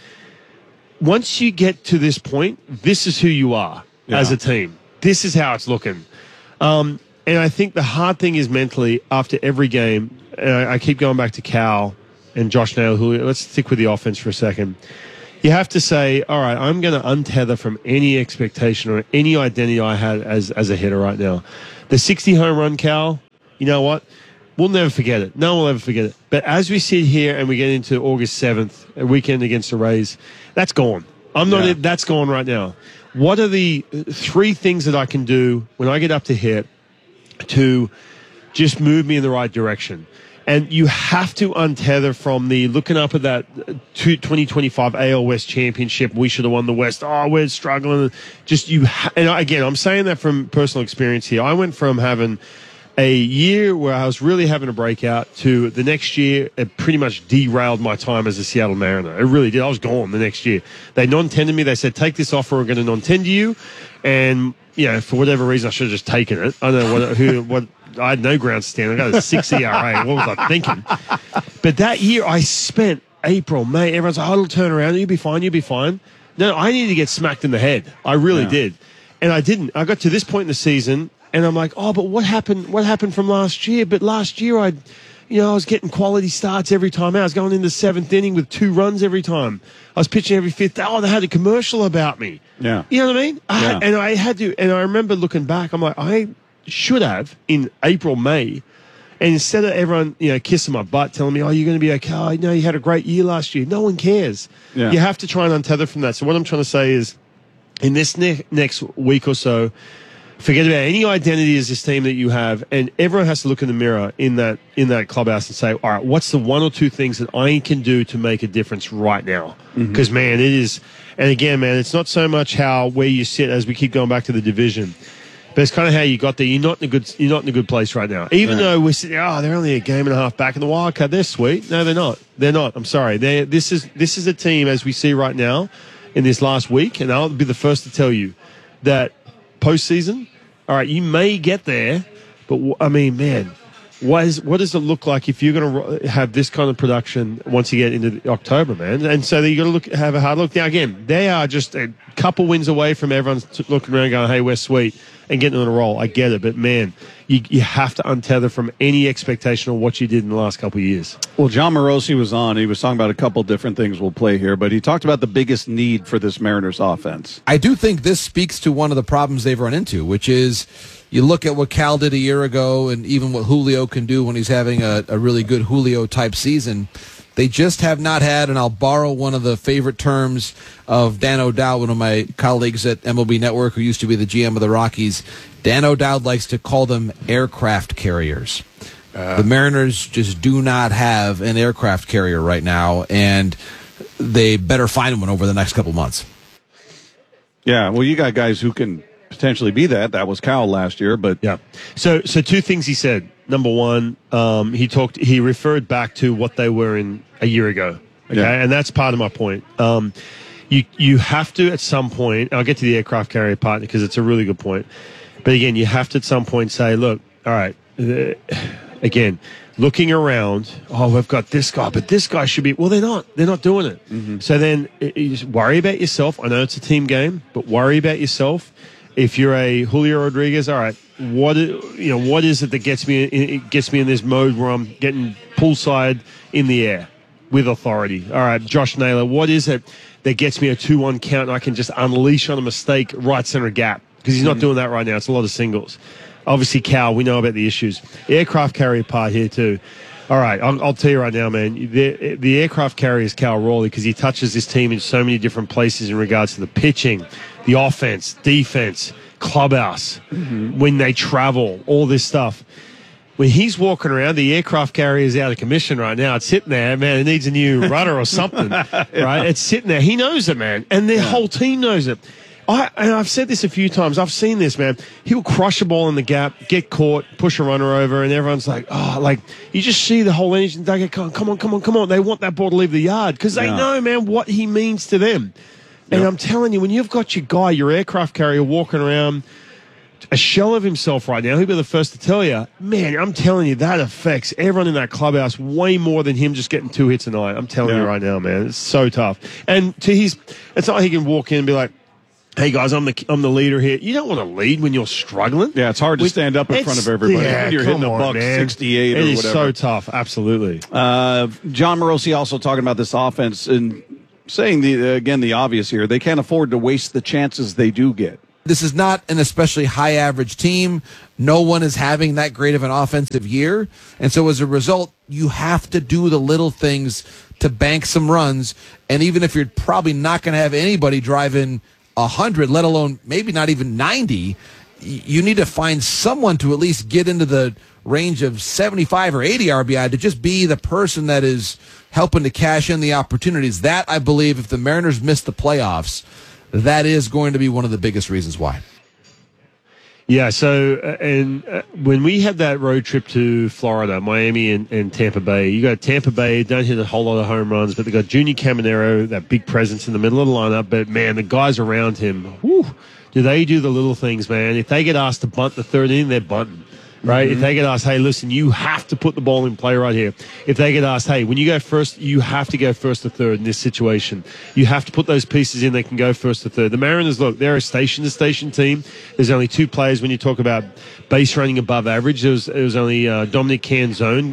Speaker 1: once you get to this point, this is who you are as a team. This is how it's looking. And I think the hard thing is mentally after every game, I keep going back to Cal and Josh Naylor, who let's stick with the offense for a second. You have to say, all right, I'm going to untether from any expectation or any identity I had as a hitter right now. The 60 home run, Cal, you know what? We'll never forget it. No one will ever forget it. But as we sit here and we get into August 7th, a weekend against the Rays, that's gone. That's gone right now. What are the 3 things that I can do when I get up to hit to just move me in the right direction? And you have to untether from the looking up at that 2025 AL West Championship. We should have won the West. Oh, we're struggling. And again, I'm saying that from personal experience here. I went from having a year where I was really having a breakout to the next year, it pretty much derailed my time as a Seattle Mariner. It really did. I was gone the next year. They non-tendered me. They said, take this offer. We're going to non-tender you. And, for whatever reason, I should have just taken it. I don't know what I had no ground to stand. I got a 6 ERA. What was I thinking? But that year I spent April, May. Everyone's like, oh, it'll turn around. You'll be fine. You'll be fine. No, I needed to get smacked in the head. I really did. And I didn't. I got to this point in the season and I'm like, oh, but what happened? What happened from last year? But last year I was getting quality starts every time out. I was going in the 7th inning with 2 runs every time. I was pitching every 5th. Oh, they had a commercial about me.
Speaker 2: Yeah.
Speaker 1: You know what I mean? And I remember looking back, I'm like, I should have in April, May. And instead of everyone, kissing my butt, telling me, oh, you're going to be okay. Oh, no, you had a great year last year. No one cares. Yeah. You have to try and untether from that. So what I'm trying to say is in this next week or so, forget about any identity as this team that you have, and everyone has to look in the mirror in that clubhouse and say, all right, what's the 1 or 2 things that I can do to make a difference right now? Because, man, it is – and, again, man, it's not so much where you sit as we keep going back to the division, but it's kind of how you got there. You're not in a good place right now. Even though we're sitting, they're only a game and a half back in the wild card. They're sweet. No, they're not. They're not. I'm sorry. This is a team, as we see right now in this last week, and I'll be the first to tell you that postseason – all right, you may get there, but I mean, man, what does it look like if you're going to have this kind of production once you get into October, man? And so you got to have a hard look. Now, again, they are just a couple wins away from everyone looking around going, hey, we're sweet, and getting on a roll. I get it, but, man, you have to untether from any expectation of what you did in the last couple of years.
Speaker 2: Well, John Morosi was on. He was talking about a couple different things we'll play here, but he talked about the biggest need for this Mariners offense.
Speaker 3: I do think this speaks to one of the problems they've run into, which is you look at what Cal did a year ago and even what Julio can do when he's having a really good Julio-type season. They just have not had, and I'll borrow one of the favorite terms of Dan O'Dowd, one of my colleagues at MLB Network who used to be the GM of the Rockies. Dan O'Dowd likes to call them aircraft carriers. The Mariners just do not have an aircraft carrier right now, and they better find one over the next couple months.
Speaker 2: Yeah, well, you got guys who can potentially be that. That was Cal last year, but
Speaker 1: yeah. So 2 things he said. Number one, he referred back to what they were in a year ago. Okay, and that's part of my point. You have to at some point. I'll get to the aircraft carrier part because it's a really good point. But again, you have to at some point say, look, all right. Again, looking around. Oh, we've got this guy, but this guy should be. Well, they're not. They're not doing it. Mm-hmm. So then, you just worry about yourself. I know it's a team game, but worry about yourself. If you're a Julio Rodriguez, all right. What is it that gets me in this mode where I'm getting poolside in the air with authority? All right, Josh Naylor, what is it that gets me a 2-1 count and I can just unleash on a mistake right center gap? Because he's not doing that right now. It's a lot of singles. Obviously, Cal, we know about the issues. Aircraft carrier part here too. All right, I'll tell you right now, man. The aircraft carrier is Cal Raleigh because he touches this team in so many different places in regards to the pitching, the offense, defense, clubhouse, when they travel, all this stuff. When he's walking around, the aircraft carrier is out of commission right now. It's sitting there, man. It needs a new rudder or something, right? It's sitting there. He knows it, man. And the whole team knows it. And I've said this a few times. I've seen this, man. He'll crush a ball in the gap, get caught, push a runner over, and everyone's like, you just see the whole energy. They go, come on. They want that ball to leave the yard because they know, man, what he means to them. And I'm telling you, when you've got your guy, your aircraft carrier, walking around a shell of himself right now, he'll be the first to tell you, man, I'm telling you, that affects everyone in that clubhouse way more than him just getting 2 hits a night. I'm telling you right now, man. It's so tough. And it's not like he can walk in and be like, hey guys, I'm the leader here. You don't want to lead when you're struggling.
Speaker 2: Yeah, it's hard to stand up in front of everybody.
Speaker 1: Yeah,
Speaker 2: you're hitting a buck 68 or whatever.
Speaker 1: It is so tough. Absolutely.
Speaker 2: John Morosi also talking about this offense and saying the obvious here. They can't afford to waste the chances they do get.
Speaker 3: This is not an especially high average team. No one is having that great of an offensive year. And so as a result, you have to do the little things to bank some runs. And even if you're probably not going to have anybody driving 100, let alone maybe not even 90, you need to find someone to at least get into the range of 75 or 80 RBI to just be the person that is helping to cash in the opportunities. That, I believe, if the Mariners miss the playoffs, that is going to be one of the biggest reasons why.
Speaker 1: Yeah, so when we had that road trip to Florida, Miami and Tampa Bay, you got Tampa Bay, don't hit a whole lot of home runs, but they got Junior Caminero, that big presence in the middle of the lineup. But, man, the guys around him, whew, do they do the little things, man? If they get asked to bunt the third inning, they're bunting. Right? Mm-hmm. If they get asked, hey, listen, you have to put the ball in play right here. If they get asked, hey, when you go first, you have to go first to third in this situation. You have to put those pieces in that can go first to third. The Mariners, look, they're a station-to-station team. There's only two players when you talk about base running above average. It was only Dominic Canzone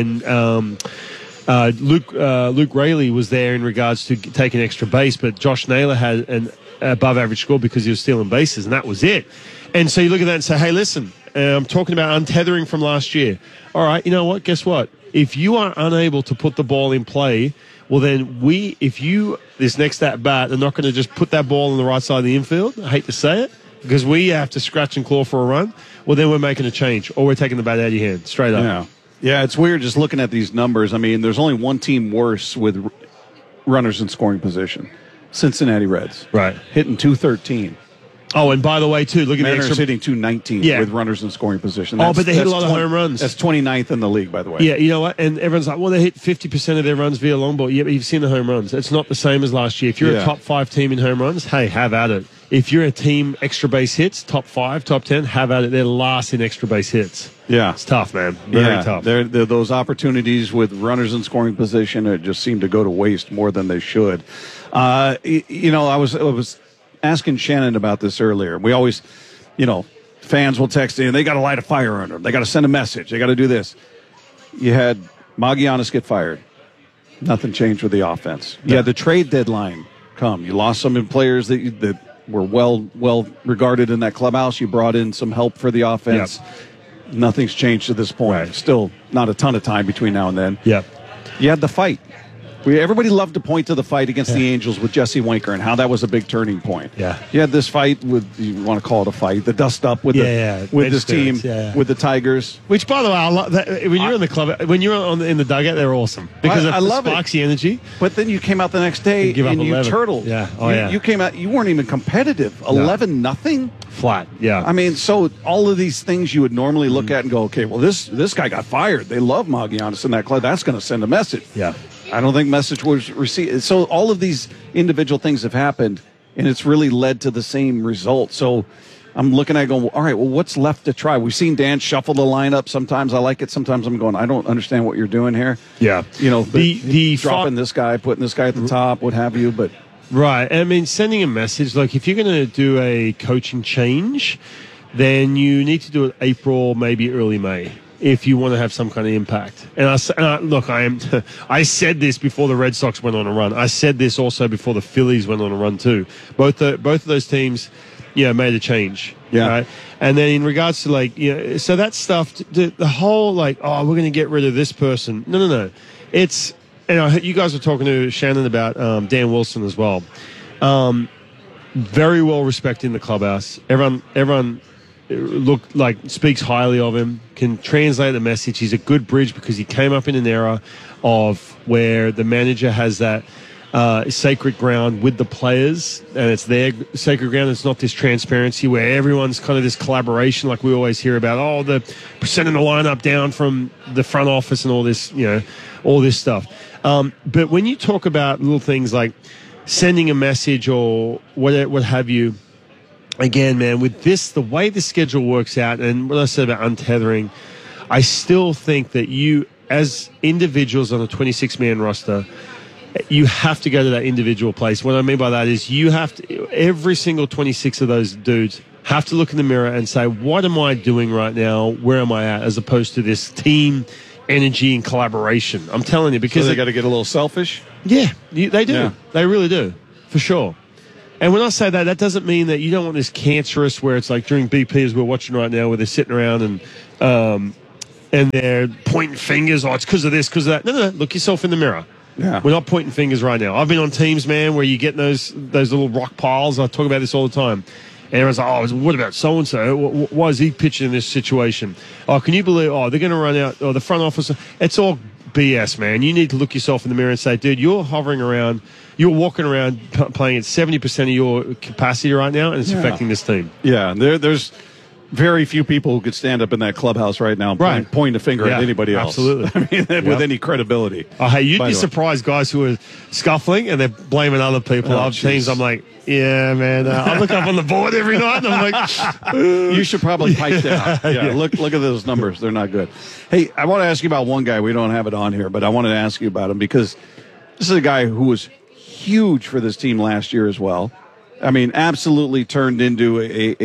Speaker 1: and Luke Raley was there in regards to taking extra base, but Josh Naylor had an above-average score because he was stealing bases, and that was it. And so you look at that and say, hey, listen, I'm talking about untethering from last year. All right, you know what? Guess what? If you are unable to put the ball in play, well, then this next at-bat, are not going to just put that ball on the right side of the infield, I hate to say it, because we have to scratch and claw for a run, well, then we're making a change, or we're taking the bat out of your hand, straight up.
Speaker 2: Yeah, it's weird just looking at these numbers. I mean, there's only one team worse with runners in scoring position, Cincinnati Reds.
Speaker 1: Right.
Speaker 2: Hitting 213.
Speaker 1: Oh, and by the way, too, look at
Speaker 2: Mariners
Speaker 1: the extra...
Speaker 2: hitting 219 with runners in scoring position.
Speaker 1: But they hit a lot of home runs.
Speaker 2: That's 29th in the league, by the way.
Speaker 1: Yeah, you know what? And everyone's like, well, they hit 50% of their runs via long ball. Yeah, but you've seen the home runs. It's not the same as last year. If you're a top 5 team in home runs, hey, have at it. If you're a team extra base hits, top 5, top 10, have at it. They're last in extra base hits.
Speaker 2: Yeah.
Speaker 1: It's tough, man. Very tough.
Speaker 2: They're those opportunities with runners in scoring position that just seem to go to waste more than they should. I was asking Shannon about this earlier. We always, fans will text in, they got to light a fire under them. They got to send a message. They got to do this. You had Magianis get fired. Nothing changed with the offense. You had the trade deadline come. You lost some players that were well regarded in that clubhouse. You brought in some help for the offense. Yep. Nothing's changed to this point. Right. Still not a ton of time between now and then.
Speaker 1: Yep.
Speaker 2: You had the fight. Everybody loved to point to the fight against the Angels with Jesse Winker and how that was a big turning point.
Speaker 1: Yeah.
Speaker 2: You had this fight with, you want to call it a fight, the dust up with this team, with the Tigers.
Speaker 1: Which, by the way, I love that when you're in the club, when you're in the dugout, they're awesome because
Speaker 2: I love
Speaker 1: the sparksy energy.
Speaker 2: But then you came out the next day and you turtled.
Speaker 1: Yeah.
Speaker 2: You came out, you weren't even competitive. 11-0
Speaker 1: flat. Yeah.
Speaker 2: I mean, so all of these things you would normally look at and go, okay, well, this guy got fired. They love Magianis in that club. That's going to send a message.
Speaker 1: Yeah.
Speaker 2: I don't think message was received. So all of these individual things have happened, and it's really led to the same result. So I'm looking at it going, all right, well, what's left to try? We've seen Dan shuffle the lineup. Sometimes I like it. Sometimes I'm going, I don't understand what you're doing here.
Speaker 1: Yeah.
Speaker 2: The dropping this guy, putting this guy at the top, what have you. But
Speaker 1: right. I mean, sending a message, like if you're going to do a coaching change, then you need to do it April, maybe early May, if you want to have some kind of impact. And I said this before the Red Sox went on a run. I said this also before the Phillies went on a run too. Both of those teams, made a change.
Speaker 2: Yeah.
Speaker 1: Right? And then in regards to so that stuff, the whole we're going to get rid of this person. No. It's, you guys were talking to Shannon about Dan Wilson as well. Very well respected in the clubhouse. Everyone speaks highly of him, can translate the message. He's a good bridge because he came up in an era of where the manager has that sacred ground with the players, and it's their sacred ground. It's not this transparency where everyone's kind of this collaboration like we always hear about, the sending the lineup down from the front office and all this, all this stuff. But when you talk about little things like sending a message or what have you, again, man, with this, the way the schedule works out, and what I said about untethering, I still think that you, as individuals on a 26-man roster, You have to go to that individual place. What I mean by that is you have to, every single 26 of those dudes have to look in the mirror and say, what am I doing right now? Where am I at? As opposed to this team energy and collaboration. I'm telling you, because
Speaker 2: they got to get a little selfish.
Speaker 1: Yeah, they do.
Speaker 2: Yeah.
Speaker 1: They really do, for sure. And when I say that, that doesn't mean that you don't want this cancerous where it's like during BP as we're watching right now, where they're sitting around and they're pointing fingers. Oh, it's because of this, because of that. No. Look yourself in the mirror.
Speaker 2: Yeah.
Speaker 1: We're not pointing fingers right now. I've been on teams, man, where you get those little rock piles. I talk about this all the time. And everyone's like, oh, what about so-and-so? Why is he pitching in this situation? Oh, can you believe, they're going to run out, or the front office. It's all BS, man. You need to look yourself in the mirror and say, dude, you're hovering around, you're walking around playing at 70% of your capacity right now, and it's affecting this team.
Speaker 2: Yeah, there's very few people who could stand up in that clubhouse right now and point a finger at anybody else.
Speaker 1: Absolutely.
Speaker 2: I mean, with any credibility.
Speaker 1: Oh, hey, you'd be surprised, guys who are scuffling and they're blaming other people. I've teams, I'm like, yeah, man. I look up on the board every night and I'm like,
Speaker 2: you should probably pipe down. Yeah, look at those numbers. They're not good. Hey, I want to ask you about one guy. We don't have it on here, but I wanted to ask you about him because this is a guy who was huge for this team last year as well. I mean, absolutely turned into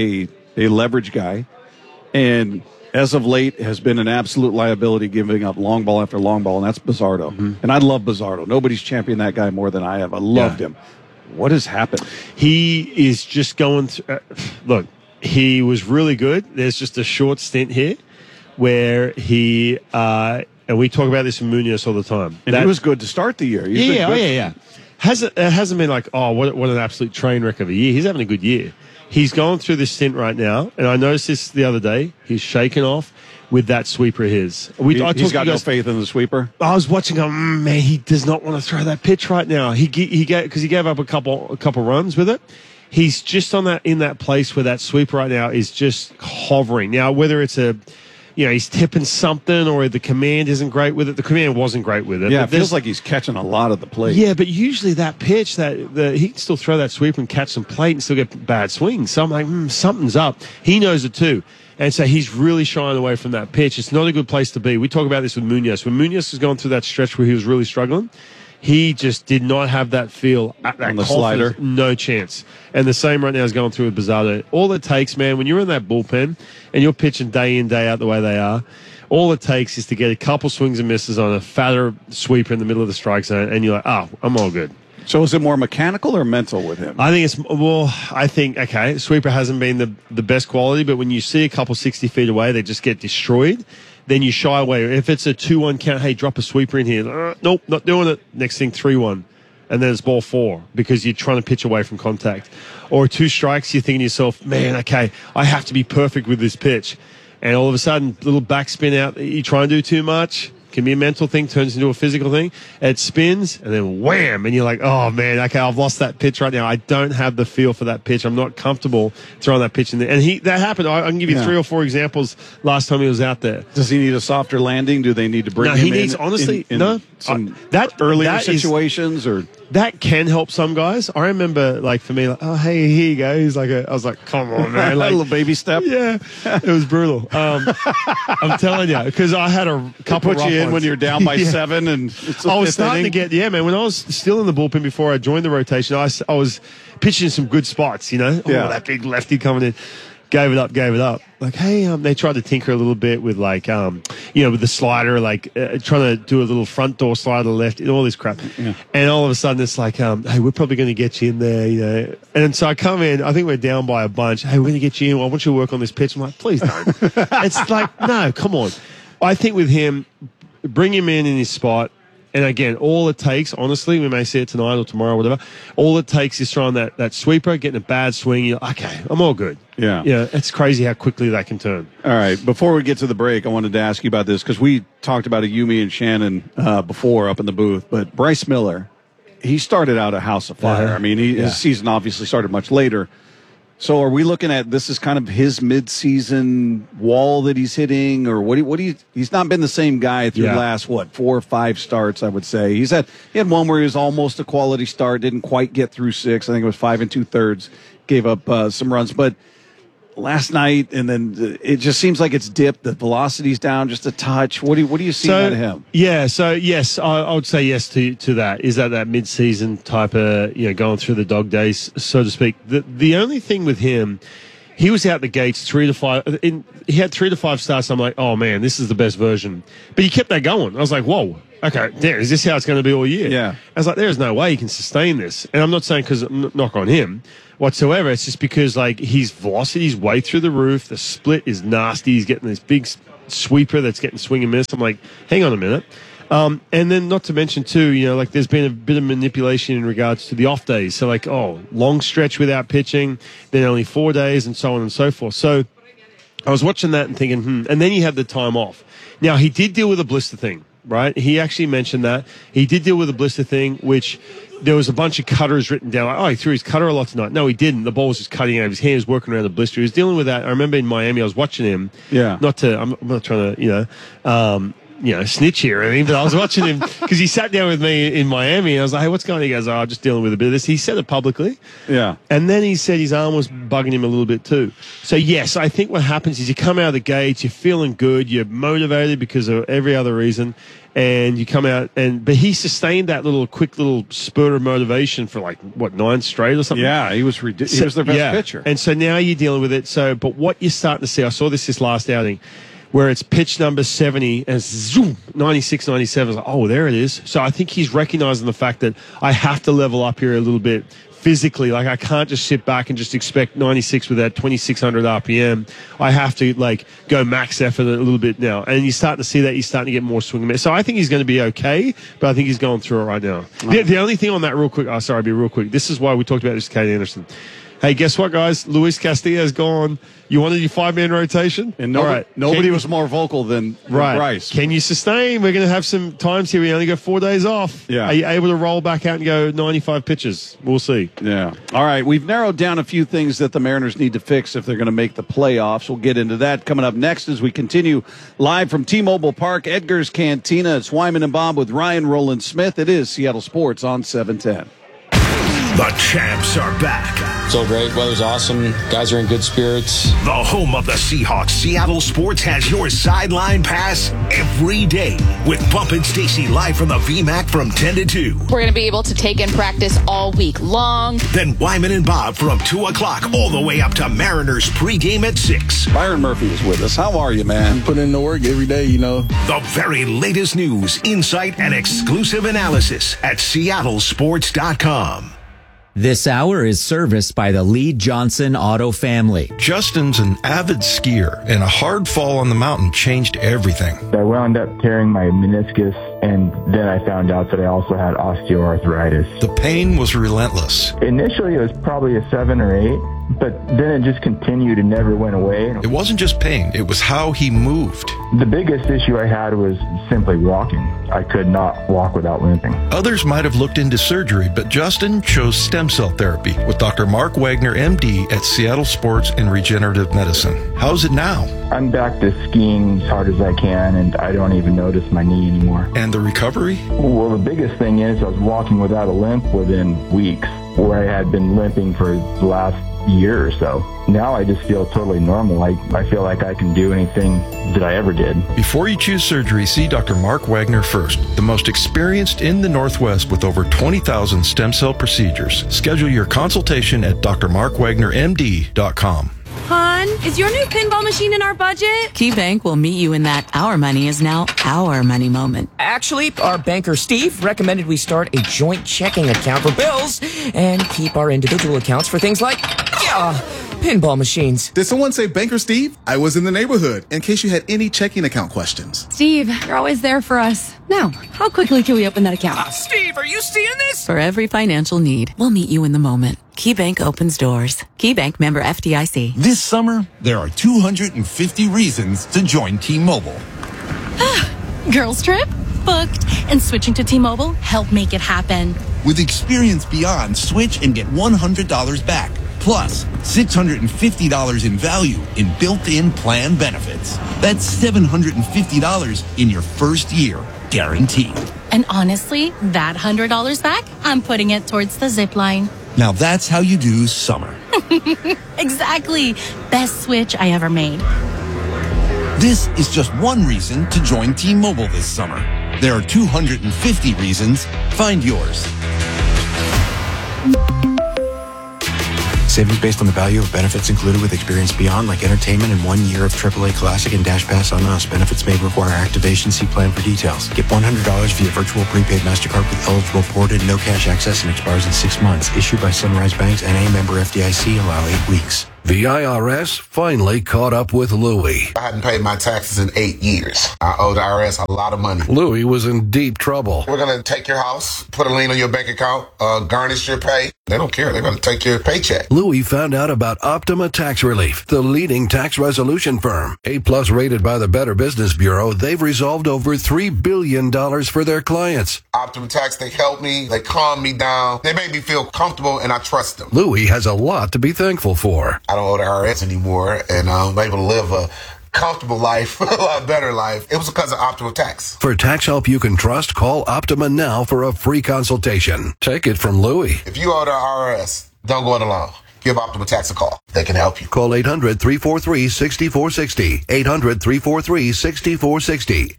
Speaker 2: a leverage guy, and as of late has been an absolute liability, giving up long ball after long ball, and that's Bizzardo. Mm-hmm. And I love Bizzardo. Nobody's championed that guy more than I have. I loved him. What has happened?
Speaker 1: He is just going through. Look, he was really good. There's just a short stint here where he, and we talk about this in Munoz all the time.
Speaker 2: And he was good to start the year.
Speaker 1: Yeah. It hasn't been like, what an absolute train wreck of a year. He's having a good year. He's going through this stint right now, and I noticed this the other day. He's shaken off with that sweeper of his.
Speaker 2: He's got no faith in the sweeper.
Speaker 1: I was watching him. Man, he does not want to throw that pitch right now. He gave up a couple runs with it. He's just in that place where that sweeper right now is just hovering. Now, whether it's he's tipping something or the command isn't great with it. The command wasn't great with it.
Speaker 2: Yeah, it feels like he's catching a lot of the plate.
Speaker 1: Yeah, but usually that pitch, he can still throw that sweeper and catch some plate and still get bad swings. So I'm like, something's up. He knows it too. And so he's really shying away from that pitch. It's not a good place to be. We talk about this with Munoz. When Munoz was going through that stretch where he was really struggling, he just did not have that feel at that
Speaker 2: on the slider.
Speaker 1: No chance. And the same right now is going through with Bizzardo. All it takes, man, when you're in that bullpen and you're pitching day in, day out the way they are, all it takes is to get a couple swings and misses on a fatter sweeper in the middle of the strike zone, and you're like, I'm all good.
Speaker 2: So is it more mechanical or mental with him?
Speaker 1: I think okay, sweeper hasn't been the best quality, but when you see a couple 60 feet away, they just get destroyed. Then you shy away. If it's a 2-1 count, hey, drop a sweeper in here. Nope, not doing it. Next thing, 3-1. And then it's ball 4 because you're trying to pitch away from contact. Or 2 strikes, you're thinking to yourself, man, okay, I have to be perfect with this pitch. And all of a sudden, little backspin out, you try and do too much. Can be a mental thing, turns into a physical thing. It spins, and then wham, and you're like, oh, man, okay, I've lost that pitch right now. I don't have the feel for that pitch. I'm not comfortable throwing that pitch in there. And that happened. I can give you 3 or 4 examples last time he was out there.
Speaker 2: Does he need a softer landing? Do they need to bring him in?
Speaker 1: No, he needs, honestly,
Speaker 2: some earlier situations? Or
Speaker 1: that can help some guys. I remember, like, for me, like, oh, hey, here you go. He's like, I was like, come on, man. Like,
Speaker 2: a little baby step.
Speaker 1: Yeah, it was brutal. I'm telling you, because I had a couple
Speaker 2: put you in when you're down by 7, and
Speaker 1: I was starting to get, man. When I was still in the bullpen before I joined the rotation, I was pitching some good spots. That big lefty coming in. Gave it up. Like, hey, they tried to tinker a little bit with with the slider, like trying to do a little front door slider to the left and all this crap. Yeah. And all of a sudden it's like, hey, we're probably going to get you in there, And so I come in, I think we're down by a bunch. Hey, we're going to get you in. I want you to work on this pitch. I'm like, please don't. It's like, no, come on. I think with him, bring him in his spot. And again, all it takes, honestly, we may see it tonight or tomorrow or whatever, all it takes is throwing that sweeper, getting a bad swing. You're like, okay, I'm all good.
Speaker 2: Yeah.
Speaker 1: It's crazy how quickly that can turn.
Speaker 2: All right. Before we get to the break, I wanted to ask you about this because we talked about Yumi and Shannon before up in the booth. But Bryce Miller, he started out a house of fire. I mean, his season obviously started much later. So are we looking at this as kind of his mid-season wall that he's hitting, or what do you, he's not been the same guy through the last, 4 or 5 starts, I would say. He had one where he was almost a quality start, didn't quite get through 6. I think it was 5 2/3, gave up some runs. But last night, and then it just seems like it's dipped. The velocity's down just a touch. What do you see out of him?
Speaker 1: Yeah, so yes, I would say yes to that. Is that mid-season type of, going through the dog days, so to speak. The only thing with him, he was out the gates 3 to 5. He had 3 to 5 starts. I'm like, oh man, this is the best version. But he kept that going. I was like, whoa, okay, is this how it's going to be all year?
Speaker 2: Yeah.
Speaker 1: I was like, there's no way he can sustain this. And I'm not saying because knock on him whatsoever. It's just because his velocity's way through the roof. The split is nasty. He's getting this big sweeper that's getting swing and miss. I'm like, hang on a minute. And then not to mention too, there's been a bit of manipulation in regards to the off days. So long stretch without pitching, then only 4 days and so on and so forth. So I was watching that and thinking, and then you have the time off. Now he did deal with a blister thing, right? He actually mentioned that he did deal with a blister thing, which there was a bunch of cutters written down. He threw his cutter a lot tonight. No, he didn't. The ball was just cutting out of his hand. He was working around the blister. He was dealing with that. I remember in Miami, I was watching him.
Speaker 2: Yeah.
Speaker 1: I'm not trying to, snitch here or anything, but I was watching him because he sat down with me in Miami and I was like, hey, what's going on? He goes, I'm just dealing with a bit of this. He said it publicly.
Speaker 2: Yeah.
Speaker 1: And then he said his arm was bugging him a little bit too. So yes, I think what happens is you come out of the gates, you're feeling good, you're motivated because of every other reason, and you come out but he sustained that quick little spurt of motivation for 9 straight or something.
Speaker 2: Yeah, he was ridiculous. He was their best pitcher.
Speaker 1: And so now you're dealing with it. So, but what you're starting to see, I saw this last outing, where it's pitch number 70 and zoom, 96, 97. There it is. So I think he's recognizing the fact that I have to level up here a little bit physically. I can't just sit back and just expect 96 with that 2,600 RPM. I have to go max effort a little bit now. And you're starting to see that. He's starting to get more swing and miss. So I think he's going to be okay, but I think he's going through it right now. The only thing on that real quick, I'll be real quick. This is why we talked about this, Kate Anderson. Hey, guess what, guys? Luis Castillo's gone. You wanted your 5-man rotation?
Speaker 2: And nobody was more vocal than Bryce.
Speaker 1: Can you sustain? We're going to have some times here. We only got 4 days off.
Speaker 2: Yeah.
Speaker 1: Are you able to roll back out and go 95 pitches? We'll see.
Speaker 2: Yeah. All right. We've narrowed down a few things that the Mariners need to fix if they're going to make the playoffs. We'll get into that coming up next as we continue live from T-Mobile Park, Edgar's Cantina. It's Wyman and Bob with Ryan Roland Smith. It is Seattle Sports on 710.
Speaker 4: The champs are back.
Speaker 5: So great. Weather's awesome. Guys are in good spirits.
Speaker 4: The home of the Seahawks, Seattle Sports, has your sideline pass every day with Bump and Stacy live from the VMAC from 10 to 2.
Speaker 14: We're going to be able to take in practice all week long.
Speaker 4: Then Wyman and Bob from 2 o'clock all the way up to Mariners pregame at 6.
Speaker 2: Byron Murphy is with us. How are you, man?
Speaker 15: Putting in the work every day,
Speaker 4: The very latest news, insight, and exclusive analysis at seattlesports.com.
Speaker 16: This hour is serviced by the Lee Johnson Auto family.
Speaker 17: Justin's an avid skier, and a hard fall on the mountain changed everything.
Speaker 18: I wound up tearing my meniscus, and then I found out that I also had osteoarthritis.
Speaker 17: The pain was relentless.
Speaker 18: Initially, it was probably a 7 or 8. But then it just continued and never went away.
Speaker 17: It wasn't just pain, it was how he moved.
Speaker 18: The biggest issue I had was simply walking. I could not walk without limping.
Speaker 17: Others might have looked into surgery, but Justin chose stem cell therapy with Dr. Mark Wagner, MD at Seattle Sports and Regenerative Medicine. How's it now?
Speaker 18: I'm back to skiing as hard as I can, and I don't even notice my knee anymore.
Speaker 17: And the recovery?
Speaker 18: Well, the biggest thing is I was walking without a limp within weeks, where I had been limping for the last year or so. Now I just feel totally normal. I feel like I can do anything that I ever did.
Speaker 17: Before you choose surgery, see Dr. Mark Wagner first, the most experienced in the Northwest with over 20,000 stem cell procedures. Schedule your consultation at drmarkwagnermd.com.
Speaker 19: Hon, is your new pinball machine in our budget?
Speaker 28: KeyBank will meet you in that our money is now our money moment.
Speaker 20: Actually, our banker Steve recommended we start a joint checking account for bills and keep our individual accounts for things like, pinball machines.
Speaker 22: Did someone say Banker Steve? I was in the neighborhood in case you had any checking account questions.
Speaker 19: Steve, you're always there for us. Now, how quickly can we open that account?
Speaker 20: Steve, are you seeing this?
Speaker 28: For every financial need, we'll meet you in the moment. KeyBank opens doors. KeyBank member FDIC.
Speaker 23: This summer, there are 250 reasons to join T-Mobile.
Speaker 19: Girls trip? Booked. And switching to T-Mobile helped make it happen.
Speaker 23: With Experience Beyond, switch and get $100 back. Plus, $650 in value in built-in plan benefits. That's $750 in your first year, guaranteed.
Speaker 19: And honestly, that $100 back, I'm putting it towards the zip line.
Speaker 23: Now that's how you do summer.
Speaker 19: Exactly. Best switch I ever made.
Speaker 23: This is just one reason to join T-Mobile this summer. There are 250 reasons. Find yours.
Speaker 6: Savings based on the value of benefits included with Experience Beyond, like entertainment and 1 year of AAA Classic and Dash Pass on us. Benefits may require activation. See plan for details. Get $100 via virtual prepaid MasterCard with eligible ported, no cash access, and expires in 6 months. Issued by Sunrise Banks and a member FDIC. Allow 8 weeks.
Speaker 7: The IRS finally caught up with Louie.
Speaker 8: I hadn't paid my taxes in 8 years. I owe the IRS a lot of money.
Speaker 7: Louie was in deep trouble.
Speaker 8: We're going to take your house, put a lien on your bank account, garnish your pay. They don't care. They're going to take your paycheck.
Speaker 7: Louie found out about Optima Tax Relief, the leading tax resolution firm. A-plus rated by the Better Business Bureau, they've resolved over $3 billion for their clients.
Speaker 8: Optima Tax, they help me. They calm me down. They make me feel comfortable, and I trust them.
Speaker 7: Louie has a lot to be thankful for.
Speaker 8: I don't owe the IRS anymore, and I'm able to live a comfortable life, a lot better life. It was because of Optima Tax.
Speaker 7: For tax help you can trust, call Optima now for a free consultation. Take it from Louie.
Speaker 8: If you owe the IRS, don't go it alone. Give Optima Tax a call. They can help you.
Speaker 7: Call 800-343-6460. 800-343-6460.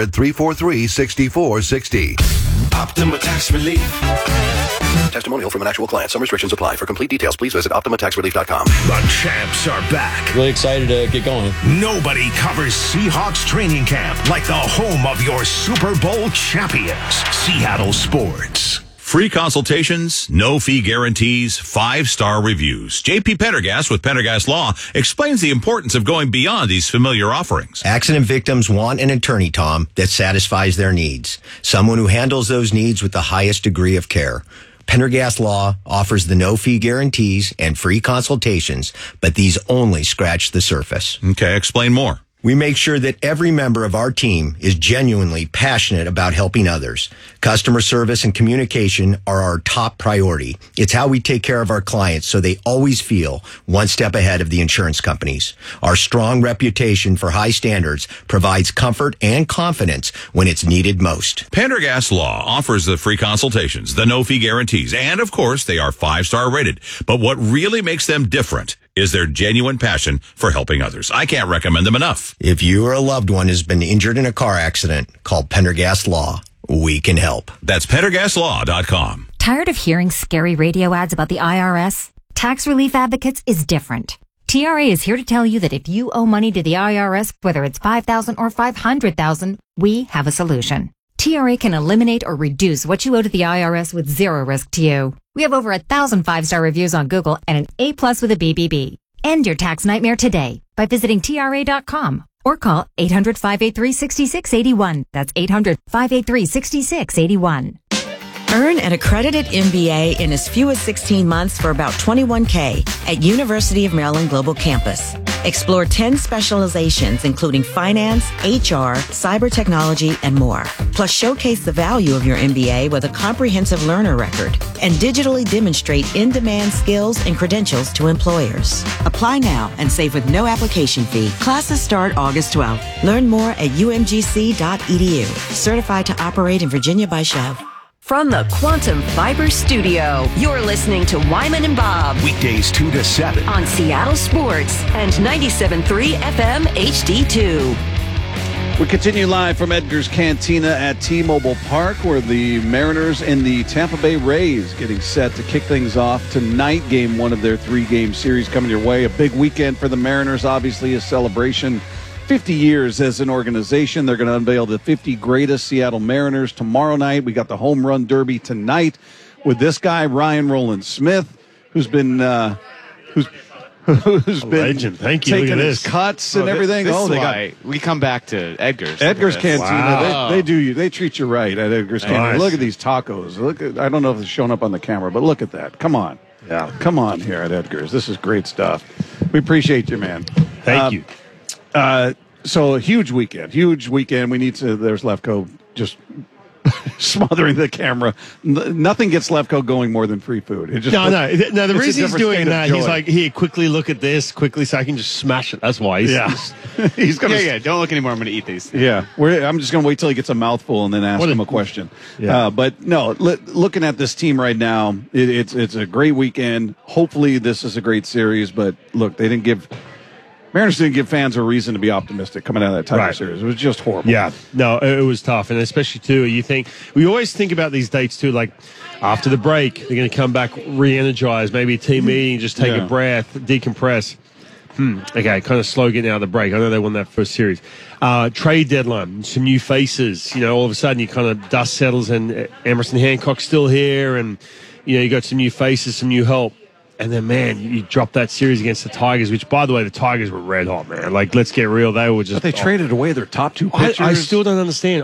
Speaker 7: 800-343-6460.
Speaker 4: Optima Tax Relief.
Speaker 7: Testimonial from an actual client. Some restrictions apply. For complete details, please visit OptimaTaxRelief.com.
Speaker 4: The champs are back.
Speaker 5: Really excited to get going.
Speaker 4: Nobody covers Seahawks training camp like the home of your Super Bowl champions. Seattle Sports.
Speaker 10: Free consultations, no fee guarantees, 5-star reviews. JP Pendergast with Pendergast Law explains the importance of going beyond these familiar offerings.
Speaker 11: Accident victims want an attorney, Tom, that satisfies their needs. Someone who handles those needs with the highest degree of care. Pendergast Law offers the no-fee guarantees and free consultations, but these only scratch the surface.
Speaker 10: Okay, explain more.
Speaker 11: We make sure that every member of our team is genuinely passionate about helping others. Customer service and communication are our top priority. It's how we take care of our clients so they always feel one step ahead of the insurance companies. Our strong reputation for high standards provides comfort and confidence when it's needed most.
Speaker 10: Pendergast Law offers the free consultations, the no-fee guarantees, and of course, they are 5-star rated. But what really makes them different is their genuine passion for helping others. I can't recommend them enough.
Speaker 11: If you or a loved one has been injured in a car accident, call Pendergast Law. We can help.
Speaker 10: That's PendergastLaw.com.
Speaker 12: Tired of hearing scary radio ads about the IRS? Tax Relief Advocates is different. TRA is here to tell you that if you owe money to the IRS, whether it's $5,000 or $500,000, we have a solution. TRA can eliminate or reduce what you owe to the IRS with zero risk to you. We have over 1,000 5-star reviews on Google and an A+ with a BBB. End your tax nightmare today by visiting TRA.com or call 800-583-6681. That's 800-583-6681.
Speaker 15: Earn an accredited MBA in as few as 16 months for about $21K at University of Maryland Global Campus. Explore 10 specializations, including finance, HR, cyber technology, and more. Plus, showcase the value of your MBA with a comprehensive learner record and digitally demonstrate in-demand skills and credentials to employers. Apply now and save with no application fee. Classes start August 12th. Learn more at umgc.edu. Certified to operate in Virginia by Chev.
Speaker 13: From the Quantum Fiber Studio, you're listening to Wyman and Bob.
Speaker 4: Weekdays 2 to 7.
Speaker 13: On Seattle Sports and 97.3 FM HD2.
Speaker 2: We continue live from Edgar's Cantina at T-Mobile Park, where the Mariners and the Tampa Bay Rays getting set to kick things off tonight. Game 1 of their 3-game series coming your way. A big weekend for the Mariners, obviously a celebration. 50 years as an organization. They're going to unveil the 50 greatest Seattle Mariners tomorrow night. We got the Home Run Derby tonight with this guy, Ryan Rowland-Smith, who's been who's been
Speaker 1: legend. Thank you.
Speaker 2: taking his cuts and everything.
Speaker 21: We come back to Edgar's.
Speaker 2: Edgar's Cantina.
Speaker 21: Wow.
Speaker 2: They do you. They treat you right at Edgar's Cantina.
Speaker 1: Nice.
Speaker 2: Look at these tacos. Look at, I don't know if it's showing up on the camera, but look at that. Come on.
Speaker 1: Yeah.
Speaker 2: Come on here at Edgar's. This is great stuff. We appreciate you, man.
Speaker 1: Thank you.
Speaker 2: So a huge weekend. We need to, there's Lefko just smothering the camera. Nothing gets Lefko going more than free food. It just
Speaker 1: No. The reason he's doing that, he's
Speaker 2: joy.
Speaker 1: like, here, quickly look at this, quickly, so I can just smash it. That's why.
Speaker 2: He's gonna.
Speaker 21: Yeah. Don't look anymore. I'm going to eat these.
Speaker 2: Yeah, I'm just going to wait till he gets a mouthful and then ask him a question.
Speaker 1: Yeah.
Speaker 2: But no, looking at this team right now, it's a great weekend. Hopefully, this is a great series. But look, Mariners didn't give fans a reason to be optimistic coming out of that Tiger series. It was just horrible.
Speaker 1: Yeah, no, it was tough. And especially, too, we always think about these dates, too, like after the break, they're going to come back re-energized, maybe a team meeting, just take a breath, decompress. Okay, kind of slow getting out of the break. I know they won that first series. Trade deadline, some new faces. All of a sudden, you kind of dust settles and Emerson Hancock's still here and, you got some new faces, some new help. And then, man, you dropped that series against the Tigers, which, by the way, the Tigers were red hot, man. Like, let's get real. They were just...
Speaker 2: But they traded away their top two pitchers.
Speaker 1: I still don't understand.